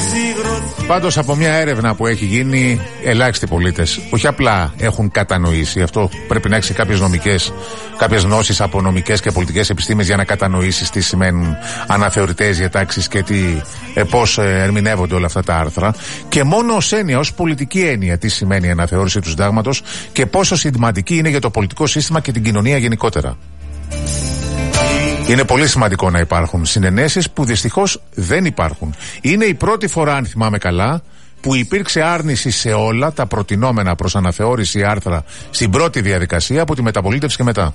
Πάντως από μια έρευνα που έχει γίνει, ελάχιστοι πολίτες όχι απλά έχουν κατανοήσει, αυτό πρέπει να έχεις κάποιες γνώσεις από νομικές και πολιτικές επιστήμες για να κατανοήσεις τι σημαίνουν αναθεωρητές διατάξεις και πώς ερμηνεύονται όλα αυτά τα άρθρα, και μόνο ως έννοια, ως πολιτική έννοια, τι σημαίνει η αναθεώρηση του συντάγματος και πόσο σημαντική είναι για το πολιτικό σύστημα και την κοινωνία γενικότερα. Είναι πολύ σημαντικό να υπάρχουν συνενέσεις που δυστυχώς δεν υπάρχουν. Είναι η πρώτη φορά, αν θυμάμαι καλά, που υπήρξε άρνηση σε όλα τα προτινόμενα προς αναθεώρηση άρθρα στην πρώτη διαδικασία από τη μεταπολίτευση και μετά.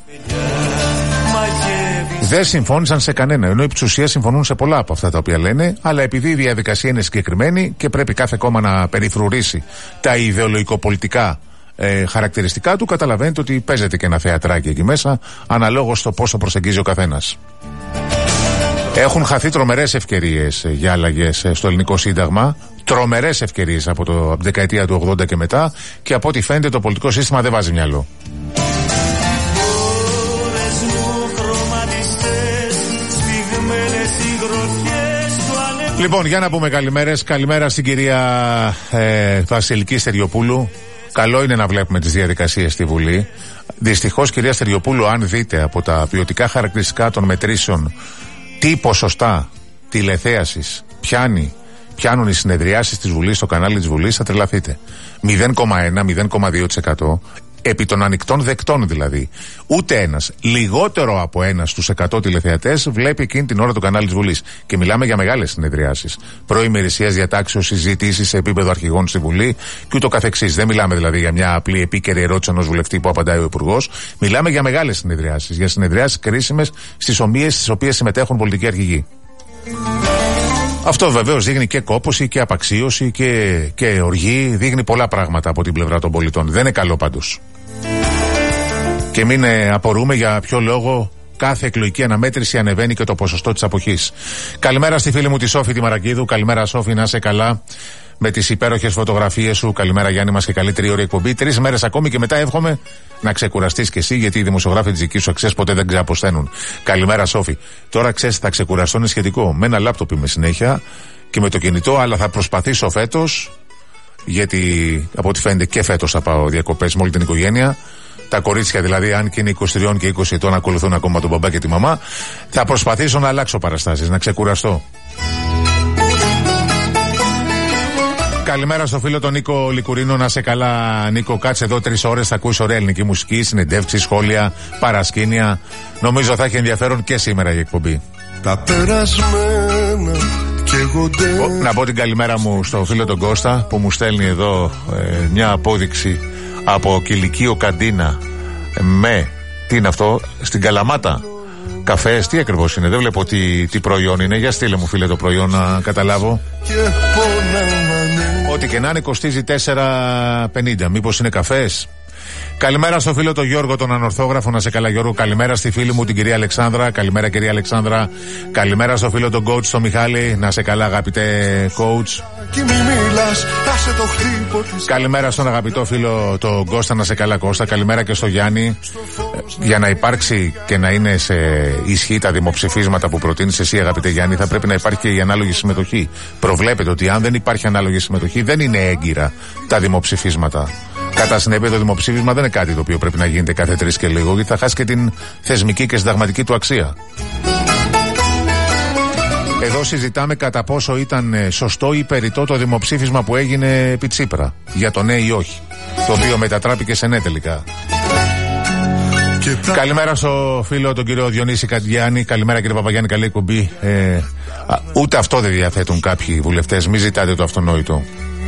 Δεν συμφώνησαν σε κανένα, ενώ οι ψουσίες συμφωνούν σε πολλά από αυτά τα οποία λένε, αλλά επειδή η διαδικασία είναι συγκεκριμένη και πρέπει κάθε κόμμα να περιφρουρήσει τα ιδεολογικοπολιτικά χαρακτηριστικά του, καταλαβαίνετε ότι παίζεται και ένα θεατράκι εκεί μέσα, αναλόγως στο πόσο προσεγγίζει ο καθένας. Έχουν χαθεί τρομερές ευκαιρίες για αλλαγές στο ελληνικό σύνταγμα, τρομερές ευκαιρίες από την δεκαετία του 80 και μετά, και από ό,τι φαίνεται το πολιτικό σύστημα δεν βάζει μυαλό. Λοιπόν, για να πούμε καλημέρες. Καλημέρα στην κυρία Βασιλική Στεριοπούλου. Καλό είναι να βλέπουμε τις διαδικασίες στη Βουλή. Δυστυχώς, κυρία Στεριοπούλου, αν δείτε από τα ποιοτικά χαρακτηριστικά των μετρήσεων τι ποσοστά τηλεθέασης πιάνουν οι συνεδριάσεις της Βουλής στο κανάλι της Βουλής, θα τρελαθείτε. 0,1-0,2%. Επί των ανοιχτών δεκτών δηλαδή. Ούτε ένας, λιγότερο από ένας στους 100 τηλεθεατές βλέπει εκείνη την ώρα το κανάλι της Βουλής. Και μιλάμε για μεγάλες συνεδριάσεις. Προημερησίας διατάξεως, συζητήσεις σε επίπεδο αρχηγών στη Βουλή και ούτω καθεξής. Δεν μιλάμε δηλαδή για μια απλή επίκαιρη ερώτηση ενός βουλευτή που απαντάει ο Υπουργός. Μιλάμε για μεγάλες συνεδριάσεις. Για συνεδριάσεις κρίσιμες στις οποίες συμμετέχουν πολιτικοί αρχηγοί. Αυτό βεβαίως δείχνει και κόπωση και απαξίωση και οργή. Δείχνει πολλά πράγματα από την πλευρά των πολιτών. Δεν είναι καλό πάντως. Και μην απορούμε για ποιο λόγο κάθε εκλογική αναμέτρηση ανεβαίνει και το ποσοστό της αποχής. Καλημέρα στη φίλη μου τη Σόφη τη Μαρακίδου. Καλημέρα Σόφη, να είσαι καλά με τις υπέροχες φωτογραφίες σου. Καλημέρα Γιάννη μας και καλή τριώρη εκπομπή. 3 μέρες ακόμη και μετά εύχομαι να ξεκουραστείς κι εσύ, γιατί οι δημοσιογράφοι της δικής σου αξίας ποτέ δεν ξεαποσταίνουν. Καλημέρα Σόφη. Τώρα ξέρεις, θα ξεκουραστώ, είναι σχετικό. Με ένα λάπτοπ είμαι συνέχεια και με το κινητό, αλλά θα προσπαθήσω φέτος, γιατί από ό,τι φαίνεται και φέτος θα πάω διακοπές με όλη την οικογένεια. Τα κορίτσια δηλαδή, αν και είναι 23 και 20 ετών, ακολουθούν ακόμα τον μπαμπά και τη μαμά. Θα προσπαθήσω να αλλάξω παραστάσεις, να ξεκουραστώ. Καλημέρα στο φίλο τον Νίκο Λικουρίνο, να σε καλά Νίκο. Κάτσε εδώ 3 ώρες, θα ακούσει ωραία ελληνική μουσική, συνεντεύξεις, σχόλια, παρασκήνια. Νομίζω θα έχει ενδιαφέρον και σήμερα η εκπομπή. Τα περασμένα καίγονται. Να πω την καλημέρα μου στο φίλο τον Κώστα που μου στέλνει εδώ μια απόδειξη από Κηλικείο Καντίνα τι είναι αυτό, στην Καλαμάτα. Καφές, τι ακριβώς είναι, δεν βλέπω τι προϊόν είναι. Για στείλε μου φίλε το προϊόν να καταλάβω. Ό,τι και να είναι κοστίζει 4,50. Μήπως είναι καφές? Καλημέρα στο φίλο τον Γιώργο τον Ανορθόγραφο, να σε καλά Γιώργο. Καλημέρα στη φίλη μου την κυρία Αλεξάνδρα. Καλημέρα κυρία Αλεξάνδρα. Καλημέρα στο φίλο τον coach τον Μιχάλη, να σε καλά αγαπητέ coach. Καλημέρα στον αγαπητό φίλο τον Κώστα, να σε καλά Κώστα. Καλημέρα και στο Γιάννη. Για να υπάρξει και να είναι σε ισχύ τα δημοψηφίσματα που προτείνεις εσύ αγαπητέ Γιάννη, θα πρέπει να υπάρχει και η ανάλογη συμμετοχή. Προβλέπετε ότι αν δεν υπάρχει ανάλογη συμμετοχή δεν είναι έγκυρα τα δημοψηφίσματα. Κατά συνέπεια, το δημοψήφισμα δεν είναι κάτι το οποίο πρέπει να γίνεται κάθε 3 και λίγο, γιατί θα χάσει και την θεσμική και συνταγματική του αξία. Εδώ συζητάμε κατά πόσο ήταν σωστό ή περιττό το δημοψήφισμα που έγινε επί Τσίπρα για το ναι ή όχι, το οποίο μετατράπηκε σε ναι τελικά. Καλημέρα στο φίλο τον κύριο Διονύση Κατγιάννη. Καλημέρα κύριε Παπαγιάννη, καλή εκπομπή. Ούτε αυτό δεν διαθέτουν κάποιοι βουλευτές, μην ζητάτε το αυτονόητο.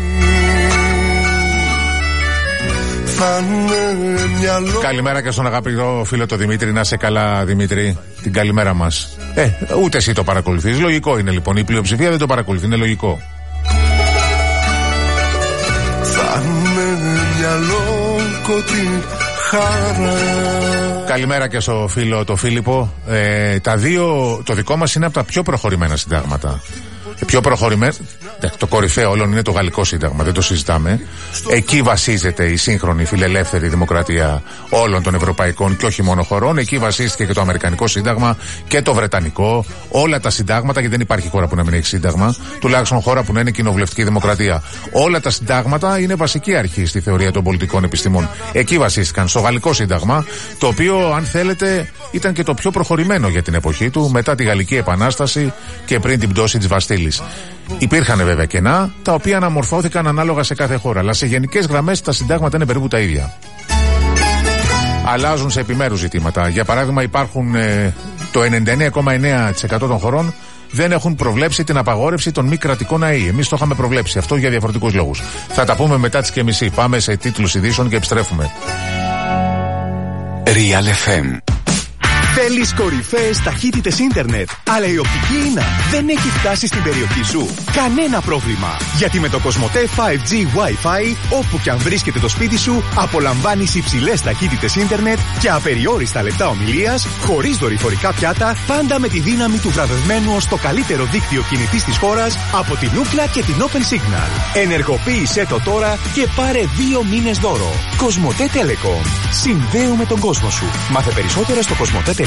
Καλημέρα και στον αγαπητό φίλο το Δημήτρη, να σε καλά Δημήτρη, την καλημέρα μας. Ούτε εσύ το παρακολουθείς, λογικό είναι λοιπόν, η πλειοψηφία δεν το παρακολουθεί, είναι λογικό. Καλημέρα και στο φίλο το Φίλιππο. Το δικό μας είναι από τα πιο προχωρημένα συντάγματα. Πιο προχωρημένα. Το κορυφαίο όλων είναι το Γαλλικό Σύνταγμα, δεν το συζητάμε. Εκεί βασίζεται η σύγχρονη φιλελεύθερη δημοκρατία όλων των ευρωπαϊκών και όχι μόνο χωρών. Εκεί βασίστηκε και το Αμερικανικό Σύνταγμα και το Βρετανικό. Όλα τα συντάγματα, γιατί δεν υπάρχει χώρα που να μην έχει σύνταγμα, τουλάχιστον χώρα που να είναι κοινοβουλευτική δημοκρατία. Όλα τα συντάγματα είναι βασική αρχή στη θεωρία των πολιτικών επιστημών. Εκεί βασίστηκαν, στο Γαλλικό Σύνταγμα, το οποίο, αν θέλετε, ήταν και το πιο προχωρημένο για την εποχή του, μετά τη Γαλλική Επανάσταση και πριν την πτώση της Βαστίλης. Υπήρχαν βέβαια κενά, τα οποία αναμορφώθηκαν ανάλογα σε κάθε χώρα, αλλά σε γενικές γραμμές τα συντάγματα είναι περίπου τα ίδια. Αλλάζουν σε επιμέρους ζητήματα. Για παράδειγμα, υπάρχουν το 99,9% των χωρών δεν έχουν προβλέψει την απαγόρευση των μη κρατικών ΑΕΗ. Εμείς το είχαμε προβλέψει αυτό για διαφορετικούς λόγους. Θα τα πούμε μετά τις και μισή. Πάμε σε τίτλους ειδήσεων και επιστρέφουμε. Real FM. Θέλεις κορυφαίες ταχύτητες ίντερνετ, αλλά η οπτική ίνα δεν έχει φτάσει στην περιοχή σου? Κανένα πρόβλημα, γιατί με το Κοσμοτέ 5G Wi-Fi, όπου και αν βρίσκεται το σπίτι σου, απολαμβάνεις υψηλές ταχύτητες ίντερνετ και απεριόριστα λεπτά ομιλίας, χωρίς δορυφορικά πιάτα, πάντα με τη δύναμη του βραβευμένου ως το καλύτερο δίκτυο κινητής της χώρας από την Ookla και την Open Signal. Ενεργοποίησέ το τώρα και πάρε 2 μήνες δώρο. Κοσμοτέ Telecom. Συνδέουμε τον κόσμο σου. Μάθε περισσότερα στο κοσμοτέ.gr.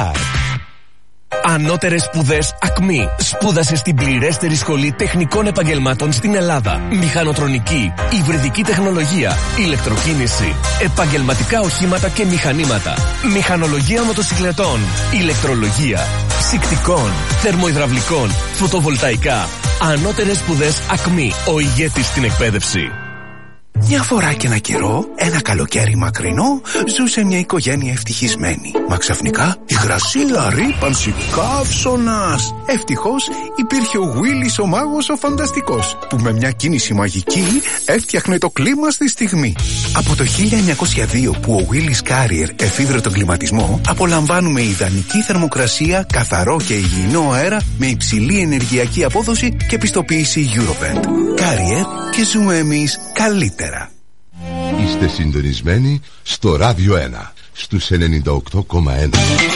Ανώτερες σπουδές ΑΚΜΗ. Σπούδασε στην πληρέστερη σχολή τεχνικών επαγγελμάτων στην Ελλάδα. Μηχανοτρονική, υβριδική τεχνολογία, ηλεκτροκίνηση, επαγγελματικά οχήματα και μηχανήματα, μηχανολογία μοτοσυκλετών, ηλεκτρολογία, ψυκτικών, θερμοϊδραυλικών, φωτοβολταϊκά. Ανώτερες σπουδές ΑΚΜΗ. Ο ηγέτης στην εκπαίδευση. Μια φορά και ένα καιρό, ένα καλοκαίρι μακρινό, ζούσε μια οικογένεια ευτυχισμένη. Μα ξαφνικά η γρασίλα ρύπανση καύσωνας. Ευτυχώς υπήρχε ο Γουίλης ο μάγος ο φανταστικός, που με μια κίνηση μαγική έφτιαχνε το κλίμα στη στιγμή. Από το 1902 που ο Γουίλης Κάριερ εφήβρε τον κλιματισμό, απολαμβάνουμε ιδανική θερμοκρασία, καθαρό και υγιεινό αέρα με υψηλή ενεργειακή απόδοση και πιστοποίηση Eurovent. Κάριερ, και ζούμε εμείς καλύτερα. Είστε συντονισμένοι στο Ράδιο 1 στους 98,1.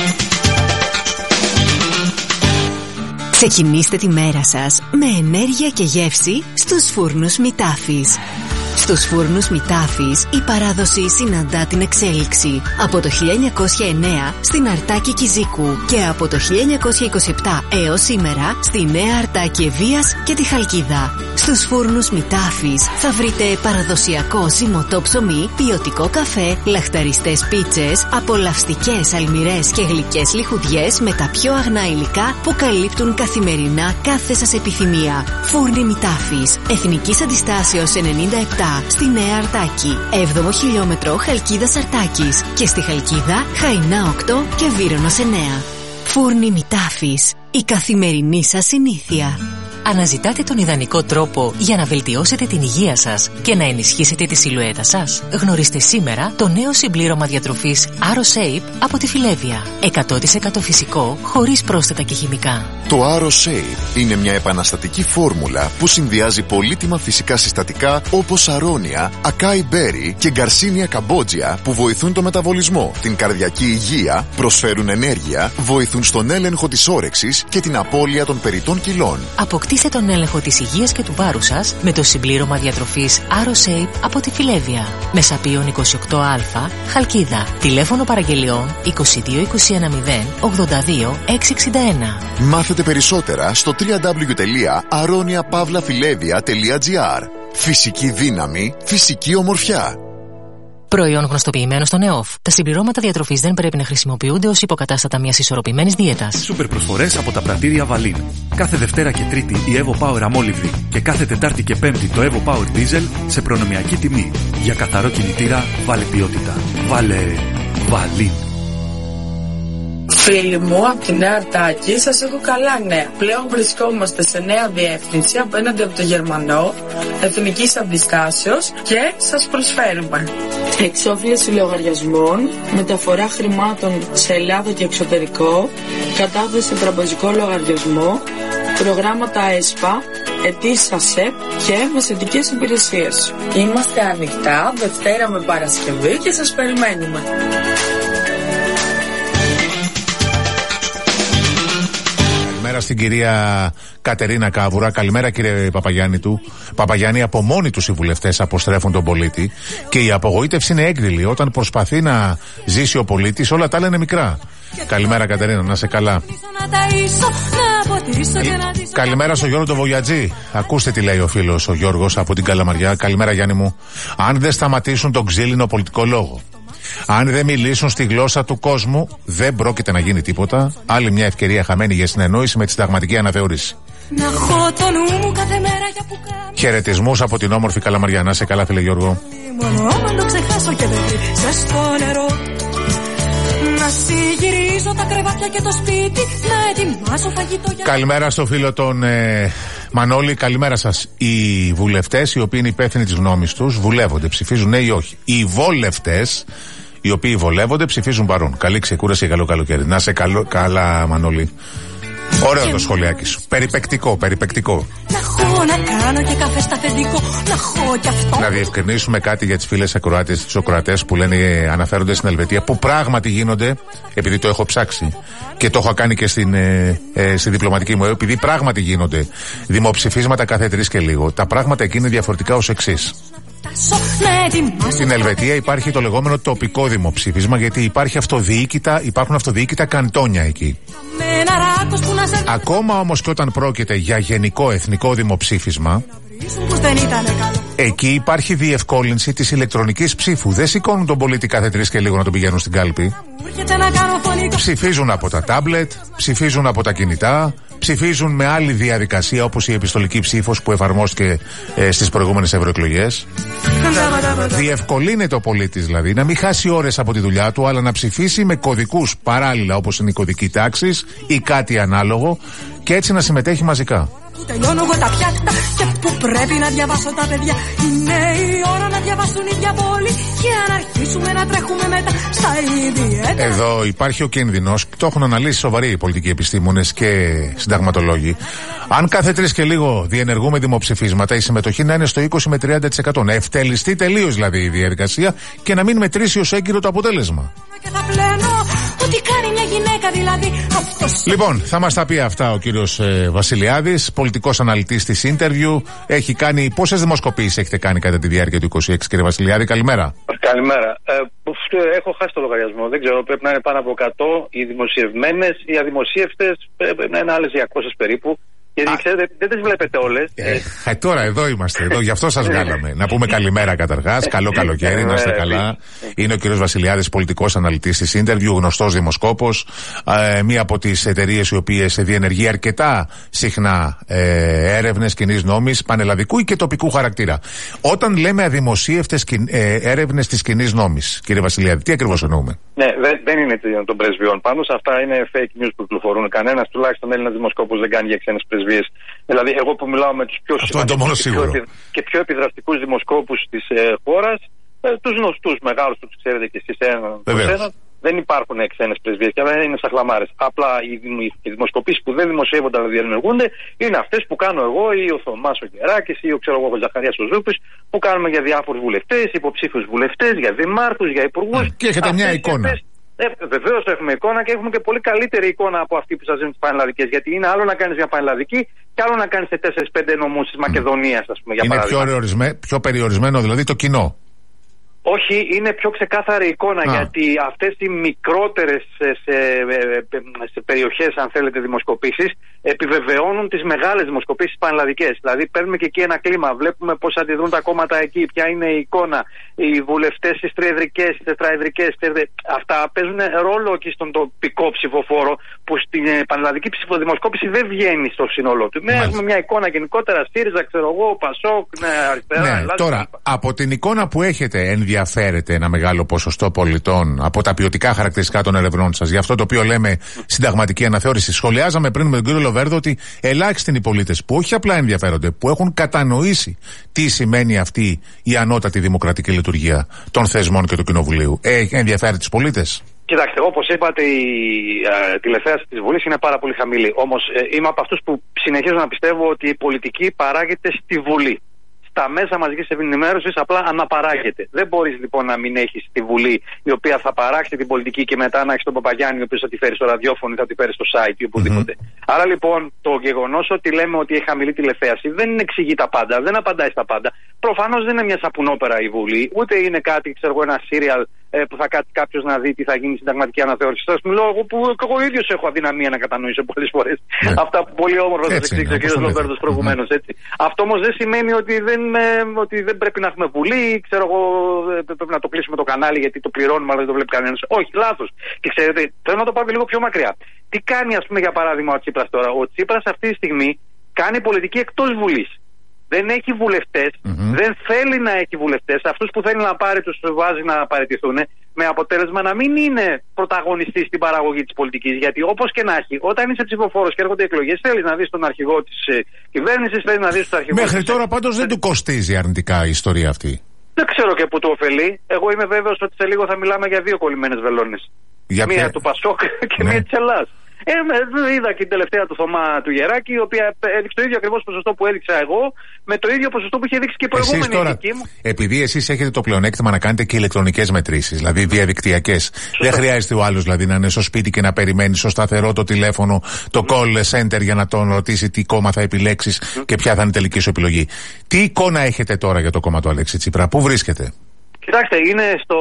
Ξεκινήστε τη μέρα σας με ενέργεια και γεύση στους φούρνους Μητάφης. Στους φούρνους Μητάφης η παράδοση συναντά την εξέλιξη. Από το 1909 στην Αρτάκη Κιζίκου και από το 1927 έως σήμερα στη Νέα Αρτάκη Ευβοίας και τη Χαλκίδα. Στους φούρνους Μητάφης θα βρείτε παραδοσιακό ζυμωτό ψωμί, ποιοτικό καφέ, λαχταριστές πίτσες, απολαυστικές αλμυρές και γλυκές λιχουδιές με τα πιο αγνά υλικά που καλύπτουν καθημερινά κάθε σας επιθυμία. Φούρνοι Μητάφης, Εθνικής Αντιστάσεως 97 στη Νέα Αρτάκη, 7ο χιλιόμετρο Χαλκίδας Αρτάκης και στη Χαλκίδα Χαϊνά 8 και Βύρονος 9. Φούρνοι Μητάφης, η καθημερινή σας συνήθεια. Αναζητάτε τον ιδανικό τρόπο για να βελτιώσετε την υγεία σας και να ενισχύσετε τη σιλουέτα σας? Γνωρίστε σήμερα το νέο συμπλήρωμα διατροφής AroShape από τη Φιλέβια. 100% φυσικό, χωρίς πρόσθετα και χημικά. Το AroShape είναι μια επαναστατική φόρμουλα που συνδυάζει πολύτιμα φυσικά συστατικά όπως αρώνια, ακάι μπέρι και γκαρσίνια καμπότζια που βοηθούν το μεταβολισμό, την καρδιακή υγεία, προσφέρουν ενέργεια, βοηθούν στον έλεγχο της όρεξης και την απώλεια των περιττών κιλών. Αποκτήστε τον έλεγχο της υγείας και του βάρους σας με το συμπλήρωμα διατροφής AroShape από τη Φιλέβια. Μεσαπίων 28α, Χαλκίδα. Τηλέφωνο παραγγελιών 22 21 0 82 661. Μάθετε περισσότερα στο www.aroniapavlafilevia.gr. Φυσική δύναμη, φυσική ομορφιά. Προϊόν γνωστοποιημένο στον ΕΟΦ. Τα συμπληρώματα διατροφής δεν πρέπει να χρησιμοποιούνται ως υποκατάστατα μιας ισορροπημένης δίαιτας. Σούπερ προσφορές από τα πρατήρια Βαλίν. Κάθε Δευτέρα και Τρίτη η Evo Power αμόλυβδη και κάθε Τετάρτη και Πέμπτη το Evo Power Diesel σε προνομιακή τιμή. Για καθαρό κινητήρα βάλε ποιότητα. Βάλε Βαλίν. Φίλοι μου, από τη Νέα Αρτάκη σας έχω καλά νέα. Πλέον βρισκόμαστε σε νέα διεύθυνση απέναντι από το Γερμανό, Εθνικής Αντιστάσεως και σας προσφέρουμε εξόφληση λογαριασμών, μεταφορά χρημάτων σε Ελλάδα και εξωτερικό, κατάθεση σε τραπεζικό λογαριασμό, προγράμματα ΕΣΠΑ, αιτήσεις ΑΣΕΠ και μεσαιτικές υπηρεσίες. Είμαστε ανοιχτά Δευτέρα με Παρασκευή και σας περιμένουμε. Καλημέρα στην κυρία Κατερίνα Κάβουρα. Καλημέρα κύριε Παπαγιάννη. Από μόνοι τους οι βουλευτές αποστρέφουν τον πολίτη και η απογοήτευση είναι έκδηλη. Όταν προσπαθεί να ζήσει ο πολίτης, όλα τα άλλα είναι μικρά. Καλημέρα Κατερίνα, να είσαι καλά. Καλημέρα στο Γιώργο το Βογιατζή. Ακούστε τι λέει ο φίλος ο Γιώργος από την Καλαμαριά. Καλημέρα Γιάννη μου. Αν δεν σταματήσουν τον ξύλινο πολιτικό λόγο, αν δεν μιλήσουν στη γλώσσα του κόσμου, δεν πρόκειται να γίνει τίποτα. Άλλη μια ευκαιρία χαμένη για συνεννόηση με τη συνταγματική αναθεώρηση. Χαιρετισμούς από την όμορφη Καλαμαριά. Να σε καλά φίλε Γιώργο. Καλημέρα στο φίλο τον Μανώλη. Καλημέρα σας. Οι βουλευτές οι οποίοι είναι υπεύθυνοι της γνώμης τους βουλεύονται, ψηφίζουν ναι ή όχι. Οι βολευτές οι οποίοι βολεύονται ψηφίζουν παρόν. Καλή ξεκούραση, καλό καλοκαίρι. Να σε καλά Μανώλη. Ωραίο το σχολιάκι σου. Περιπεκτικό. Να διευκρινίσουμε κάτι για τις φίλες ακροάτες, τις ακροατές που λένε αναφέρονται στην Ελβετία, που πράγματι γίνονται, επειδή το έχω ψάξει και το έχω κάνει και στη διπλωματική μου, επειδή πράγματι γίνονται δημοψηφίσματα κάθε 3 και λίγο. Τα πράγματα εκεί είναι διαφορετικά ως εξής. Στην Ελβετία υπάρχει το λεγόμενο τοπικό δημοψήφισμα, γιατί υπάρχουν αυτοδιοίκητα καντόνια εκεί. Ακόμα όμως και όταν πρόκειται για γενικό εθνικό δημοψήφισμα, εκεί υπάρχει διευκόλυνση της ηλεκτρονικής ψήφου. Δεν σηκώνουν τον πολίτη κάθε 3 και λίγο να τον πηγαίνουν στην κάλπη. Ψηφίζουν από τα τάμπλετ, ψηφίζουν από τα κινητά, ψηφίζουν με άλλη διαδικασία όπως η επιστολική ψήφος που εφαρμόστηκε στις προηγούμενες ευρωεκλογές. Διευκολύνεται ο πολίτης δηλαδή να μην χάσει ώρες από τη δουλειά του, αλλά να ψηφίσει με κωδικούς παράλληλα όπως είναι η κωδική τάξης ή κάτι ανάλογο και έτσι να συμμετέχει μαζικά. Τελειώνω εγώ τα πιάτα και που πρέπει να διαβάσω τα παιδιά. Είναι η ώρα να διαβάσουν οι διαβόλοι και να αρχίσουμε να τρέχουμε μετά στα ιδιαίτερα. Εδώ υπάρχει ο κίνδυνος, το έχουν αναλύσει σοβαροί οι πολιτικοί επιστήμονες και συνταγματολόγοι. Αν κάθε 3 και λίγο διενεργούμε δημοψηφίσματα, η συμμετοχή να είναι στο 20 με 30%. Να ευτελιστεί τελείως δηλαδή η διαδικασία και να μην μετρήσει ως έγκυρο το αποτέλεσμα. Και θα πλένω ότι κάνει μια γυναίκα δηλαδή. Λοιπόν, θα μας τα πει αυτά ο κύριος Βασιλιάδης, πολιτικός αναλυτής της Interview. Έχει κάνει, πόσες δημοσκοπήσεις έχετε κάνει κατά τη διάρκεια του 26, κύριε Βασιλιάδη, καλημέρα. Καλημέρα. Έχω χάσει το λογαριασμό. Δεν ξέρω, πρέπει να είναι πάνω από 100 οι δημοσιευμένες, οι αδημοσίευτες να είναι άλλες 200 περίπου. Γιατί ξέρετε, δεν τις βλέπετε όλες. Τώρα εδώ είμαστε, εδώ, γι' αυτό σας βγάλαμε. Να πούμε καλημέρα καταρχάς, καλό καλοκαίρι, να είστε καλά. Είναι ο κύριος Βασιλιάδης, πολιτικός αναλυτής της Interview, γνωστός δημοσκόπος, μία από τις εταιρείες οι οποίες διενεργεί αρκετά συχνά έρευνες κοινής νόμης, πανελλαδικού ή και τοπικού χαρακτήρα. Όταν λέμε αδημοσίευτες έρευνες της κοινής νόμης, κύριε Βασιλιάδη, τι ακριβώς εννοούμε? Ναι, δεν είναι των πρεσβειών πάντως, αυτά είναι fake news που κυκλοφορούν. Κανένας, τουλάχιστον Έλληνας δημοσκόπος, δεν κάνει για ξένες πρεσβείες. Δηλαδή, εγώ που μιλάω με τους πιο σημαντικούς και πιο επιδραστικούς δημοσκόπους της χώρας, τους γνωστούς μεγάλους, τους ξέρετε και εσείς έναν, δεν υπάρχουν ξένες πρεσβείες και δεν είναι σαχλαμάρες. Απλά οι δημοσκοπήσεις που δεν δημοσιεύονται αλλά διενεργούνται είναι αυτές που κάνω εγώ ή ο Θωμάς ο Γεράκης ή ο Ζαχαρίας ο Ζούπης, που κάνουμε για διάφορους βουλευτές, υποψήφιους βουλευτές, για δημάρχους, για υπουργούς. Και έχετε μια εικόνα. Βεβαίως έχουμε εικόνα και έχουμε και πολύ καλύτερη εικόνα από αυτή που σας δίνουν τις πανελλαδικές. Γιατί είναι άλλο να κάνεις μια πανελλαδική και άλλο να κάνεις σε 4-5 νομούς της Μακεδονίας, ας πούμε, για παράδειγμα. Είναι πιο περιορισμένο δηλαδή το κοινό. Όχι, είναι πιο ξεκάθαρη εικόνα, γιατί αυτές οι μικρότερες σε περιοχές, αν θέλετε, δημοσκοπήσεις επιβεβαιώνουν τις μεγάλες δημοσκοπήσεις πανελλαδικές. Δηλαδή παίρνουμε και εκεί ένα κλίμα, βλέπουμε πώς αντιδρούν τα κόμματα εκεί, ποια είναι η εικόνα, οι βουλευτές στις τριεδρικές, στις τετραεδρικές. Αυτά παίζουν ρόλο εκεί στον τοπικό ψηφοφόρο, που στην πανελλαδική ψηφοδημοσκόπηση δεν βγαίνει στο σύνολό του. Έχουμε μια εικόνα γενικότερα, ΣΥΡΙΖΑ, ξέρω εγώ, ΠΑΣΟΚ, αριστερά. Ναι, τώρα, από την εικόνα που έχετε, ενδιαφέρεται ένα μεγάλο ποσοστό πολιτών από τα ποιοτικά χαρακτηριστικά των ερευνών σας, για αυτό το οποίο λέμε συνταγματική αναθεώρηση? Σχολιάζαμε πριν με τον κύριο Λοβέρδο ότι ελάχιστοι είναι οι πολίτες που όχι απλά ενδιαφέρονται, που έχουν κατανοήσει τι σημαίνει αυτή η ανώτατη δημοκρατική λειτουργία των θεσμών και του Κοινοβουλίου. Ενδιαφέρει τους πολίτες? Κοιτάξτε, όπως είπατε, η τηλεθέαση της Βουλής είναι πάρα πολύ χαμηλή. Όμως είμαι από αυτούς που συνεχίζω να πιστεύω ότι η πολιτική παράγεται στη Βουλή. τα μέσα μαζικής ενημέρωσης απλά αναπαράγεται. Δεν μπορείς λοιπόν να μην έχεις τη Βουλή η οποία θα παράξει την πολιτική και μετά να έχεις τον Παπαγιάννη ο οποίος θα τη φέρει στο ραδιόφωνο ή θα τη φέρει στο site ή οπουδήποτε. Άρα λοιπόν το γεγονός ότι λέμε ότι έχει χαμηλή τηλεθέαση δεν εξηγεί τα πάντα, δεν απαντάει στα πάντα. Προφανώς δεν είναι μια σαπουνόπερα η Βουλή, ούτε είναι κάτι, ξέρω εγώ, ένα σύριαλ που θα κάτσει κάποιος να δει τι θα γίνει συνταγματική αναθεώρηση. Σας μιλώ εγώ που εγώ ίδιος έχω αδυναμία να κατανοήσω πολλές φορές. Αυτά που πολύ όμορφα σας εξήγησε ο κ. Λοβέρδος προηγουμένως. Αυτό όμως δεν σημαίνει ότι δεν πρέπει να έχουμε Βουλή, ξέρω εγώ, πρέπει να το κλείσουμε το κανάλι γιατί το πληρώνουμε αλλά δεν το βλέπει κανένας. Όχι, λάθος. Και ξέρετε, θέλω να το πάμε λίγο πιο μακριά. Τι κάνει, ας πούμε, για παράδειγμα, ο Τσίπρας τώρα? Ο Τσίπρας αυτή τη στιγμή κάνει πολιτική εκτός Βουλής. Δεν έχει βουλευτές, δεν θέλει να έχει βουλευτές. Αυτούς που θέλει να πάρει τους βάζει να παραιτηθούν, με αποτέλεσμα να μην είναι πρωταγωνιστής στην παραγωγή της πολιτικής. Γιατί όπως και να έχει, όταν είσαι ψηφοφόρος και έρχονται εκλογές, θέλεις να δεις τον αρχηγό της κυβέρνησης, θέλεις να δεις τον αρχηγό. Μέχρι τώρα πάντως δεν του κοστίζει αρνητικά η ιστορία αυτή. Δεν ξέρω και που του ωφελεί. Εγώ είμαι βέβαιος ότι σε λίγο θα μιλάμε για δύο κολλημένες βελόνες. Μία του Πασόκ και μία της Ελλάδας. Είδα και την τελευταία του Θωμά του Γεράκη, η οποία έδειξε το ίδιο ακριβώς ποσοστό που έδειξα εγώ, με το ίδιο ποσοστό που είχε δείξει και η προηγούμενη δική μου. Επειδή εσείς έχετε το πλεονέκτημα να κάνετε και ηλεκτρονικές μετρήσεις, δηλαδή διαδικτυακές, δεν χρειάζεται ο άλλος δηλαδή να είναι στο σπίτι και να περιμένει στο σταθερό το τηλέφωνο, το call center για να τον ρωτήσει τι κόμμα θα επιλέξεις και ποια θα είναι η τελική σου επιλογή. Τι εικόνα έχετε τώρα για το κόμμα του Αλέξη Τσίπρα, πού βρίσκεται? Κοιτάξτε, είναι στο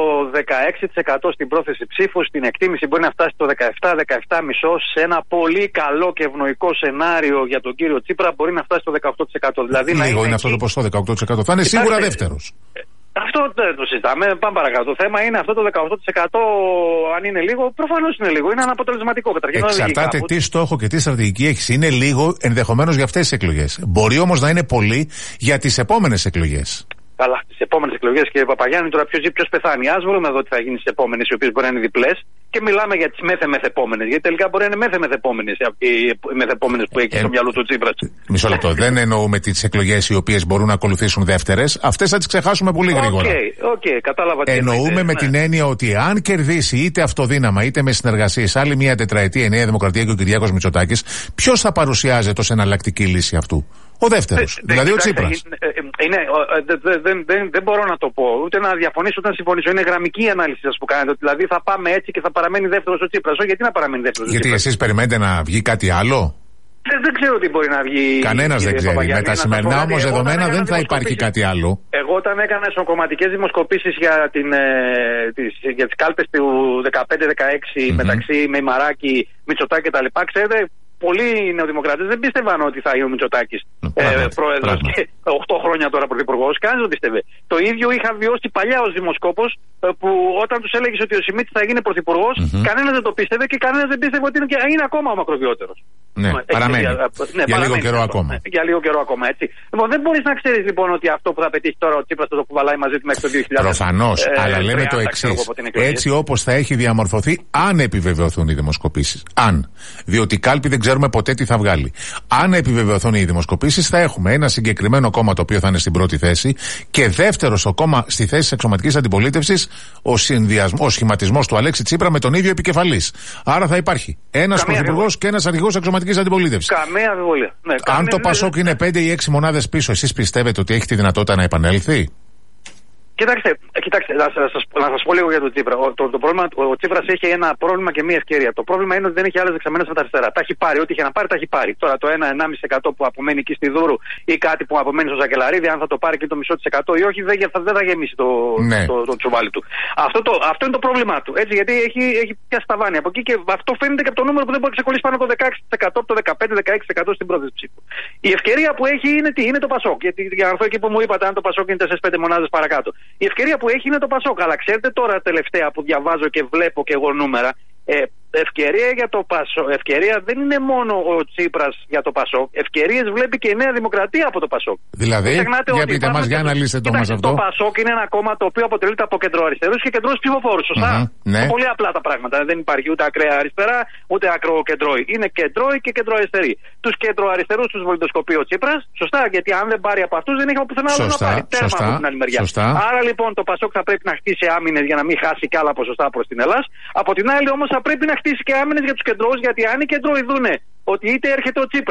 16% στην πρόθεση ψήφου, στην εκτίμηση μπορεί να φτάσει στο 17-17,5%. Σε ένα πολύ καλό και ευνοϊκό σενάριο για τον κύριο Τσίπρα μπορεί να φτάσει στο 18%. Δηλαδή λίγο είναι αυτό το ποσοστό, 18%. Θα είναι σίγουρα δεύτερος. Αυτό δεν το συζητάμε. Πάμε παρακάτω. Το θέμα είναι αυτό το 18%, αν είναι λίγο, προφανώς είναι λίγο. Είναι αναποτελεσματικό. Εξαρτάται τι στόχο και τι στρατηγική έχεις. Είναι λίγο ενδεχομένως για αυτές τις εκλογές. Μπορεί όμως να είναι πολύ για τις επόμενες εκλογές. Καλά, τις επόμενες εκλογές, κύριε Παπαγιάννη, τώρα ποιος ζει, ποιος πεθάνει. Ας βρούμε εδώ τι θα γίνει στις επόμενες, οι οποίες μπορεί να είναι διπλές, και μιλάμε για τις μέθε-μεθεπόμενες. Γιατί τελικά μπορεί να είναι μέθε-μεθεπόμενες οι μεθεπόμενες που έχει στο μυαλό του Τσίπρας. Μισό λεπτό. Δεν εννοούμε τις εκλογές οι οποίες μπορούν να ακολουθήσουν δεύτερες. Αυτές θα τις ξεχάσουμε πολύ γρήγορα. Οκ, κατάλαβα. Εννοούμε με την έννοια ότι αν κερδίσει είτε αυτοδύναμα είτε με συνεργασίες άλλη μια τετραετία η Νέα Δημοκρατία και ο Κυριάκος Μητσοτάκης, ποιος θα παρουσιάζεται ως εναλλακτική λύση αυτού? Ο δεύτερος, δηλαδή ο Τσίπρας. Δεν μπορώ να το πω, ούτε να διαφωνήσω ούτε να συμφωνήσω. Είναι γραμμική η ανάλυση σας που κάνετε. Δηλαδή θα πάμε έτσι και θα παραμένει δεύτερος ο Τσίπρας. Γιατί να παραμένει δεύτερος? Γιατί εσείς περιμένετε να βγει κάτι άλλο? Δεν ξέρω τι μπορεί να βγει. Κανένας δεν ξέρει. Με τα σημερινά όμως δεδομένα δεν θα υπάρχει κάτι άλλο. Εγώ όταν έκανα εσωκομματικές δημοσκοπήσεις για τις κάλπες του 15-16 μεταξύ Μεϊμαράκη, Μητσοτάκη κτλ. Ξέρετε, πολλοί νεοδημοκράτες δεν πίστευαν ότι θα είναι ο Μητσοτάκης πρόεδρος και 8 χρόνια τώρα πρωθυπουργός. Κανείς δεν πίστευε. Το ίδιο είχα βιώσει παλιά ως δημοσκόπος, που όταν τους έλεγες ότι ο Σιμίτης θα γίνει πρωθυπουργός, κανένας δεν το πίστευε και κανένας δεν πίστευε ότι είναι ακόμα ο μακροβιότερος. Ναι, παραμένει. Για λίγο καιρό ακόμα. Για λίγο καιρό ακόμα, έτσι. Λοιπόν, δεν μπορείς να ξέρεις λοιπόν ότι αυτό που θα πετύχει τώρα ο Τσίπρας θα το κουβαλάει μαζί του μέχρι το 2000. Προφανώς, αλλά λέμε το εξής. Έτσι όπως θα έχει διαμορφωθεί, αν επιβεβαιωθούν οι δημοσκοπήσεις. Αν. Διότι κάλπη δεν ξέρουμε ποτέ τι θα βγάλει. Αν επιβεβαιωθούν οι δημοσκοπήσεις, θα έχουμε ένα συγκεκριμένο κόμμα το οποίο θα είναι στην πρώτη θέση και δεύτερο στο κόμμα στη θέση της εξωματικής αντιπολίτευσης ο σχηματισμός του Αλέξη Τσίπρα με τον ίδιο επικεφαλής. Άρα θα υπάρχει ένας πρωθυπουργός και ένας αρχηγός εξωματικής αντιπολίτευσης. Καμία αμφιβολία. Ναι, αν το Πασόκ είναι 5 ή 6 μονάδες πίσω, εσείς πιστεύετε ότι έχει τη δυνατότητα να επανέλθει? Κοιτάξτε, να σας πω λίγο για τον Τσίπρα. Το πρόβλημα, ο Τσίπρας έχει ένα πρόβλημα και μία ευκαιρία. Το πρόβλημα είναι ότι δεν έχει άλλες δεξαμενές από τα αριστερά. Τα έχει πάρει, ό,τι είχε να πάρει, τα έχει πάρει. Τώρα το 1-1,5% που απομένει εκεί στη Δούρου ή κάτι που απομένει στο Σακελαρίδη, αν θα το πάρει και το μισό της εκατό ή όχι, δεν θα γεμίσει το τσουβάλι του. Αυτό είναι το πρόβλημά του. Έτσι, γιατί έχει πιάσει τα βάνη από εκεί και αυτό φαίνεται και από το νούμερο που δεν μπορεί να ξεκολλήσει πάνω από το 16%, από το 15-16% στην πρόθεση ψήφου. Η ευκαιρία που έχει είναι τι? Είναι το Πασόκ. Γιατί για να έρθω εκεί που μου είπατε, αν το Πασόκ είναι 4-5 μονάδες παρακάτω. Η ευκαιρία που έχει είναι το Πασόκ. Αλλά ξέρετε τώρα τελευταία που διαβάζω και βλέπω και εγώ νούμερα, ευκαιρία για το Πασόκ. Ευκαιρία δεν είναι μόνο ο Τσίπρας για το Πασόκ. Ευκαιρίες βλέπει και η Νέα Δημοκρατία από το Πασόκ. Δηλαδή, για πείτε μας, για να λύσετε το μας αυτό. Το Πασόκ είναι ένα κόμμα το οποίο αποτελείται από κεντροαριστερούς και κεντρώους ψηφοφόρους. Σωστά. Ναι. Πολύ απλά τα πράγματα. Δεν υπάρχει ούτε ακραία αριστερά, ούτε ακροκεντρώοι. Είναι κεντρώοι και κεντροαριστεροί. Τους κεντροαριστερούς τους βολιδοσκοπεί ο Τσίπρας. Σωστά. Γιατί αν δεν πάρει από αυτούς δεν έχει από πουθενά άλλο να πάρει. Τέρμα από την άλλη μεριά. Άρα λοιπόν το Πασόκ θα πρέπει να χτίσει άμυνες για να μην χάσει κι άλλα ποσοστά προς την Ελλάδα. Από την άλλη όμως θα πρέπει να χτίσει και άμυνες για τους κεντρώους, γιατί αν οι κεντρώοι δούνε ότι είτε έρχεται ο Τσίπρας,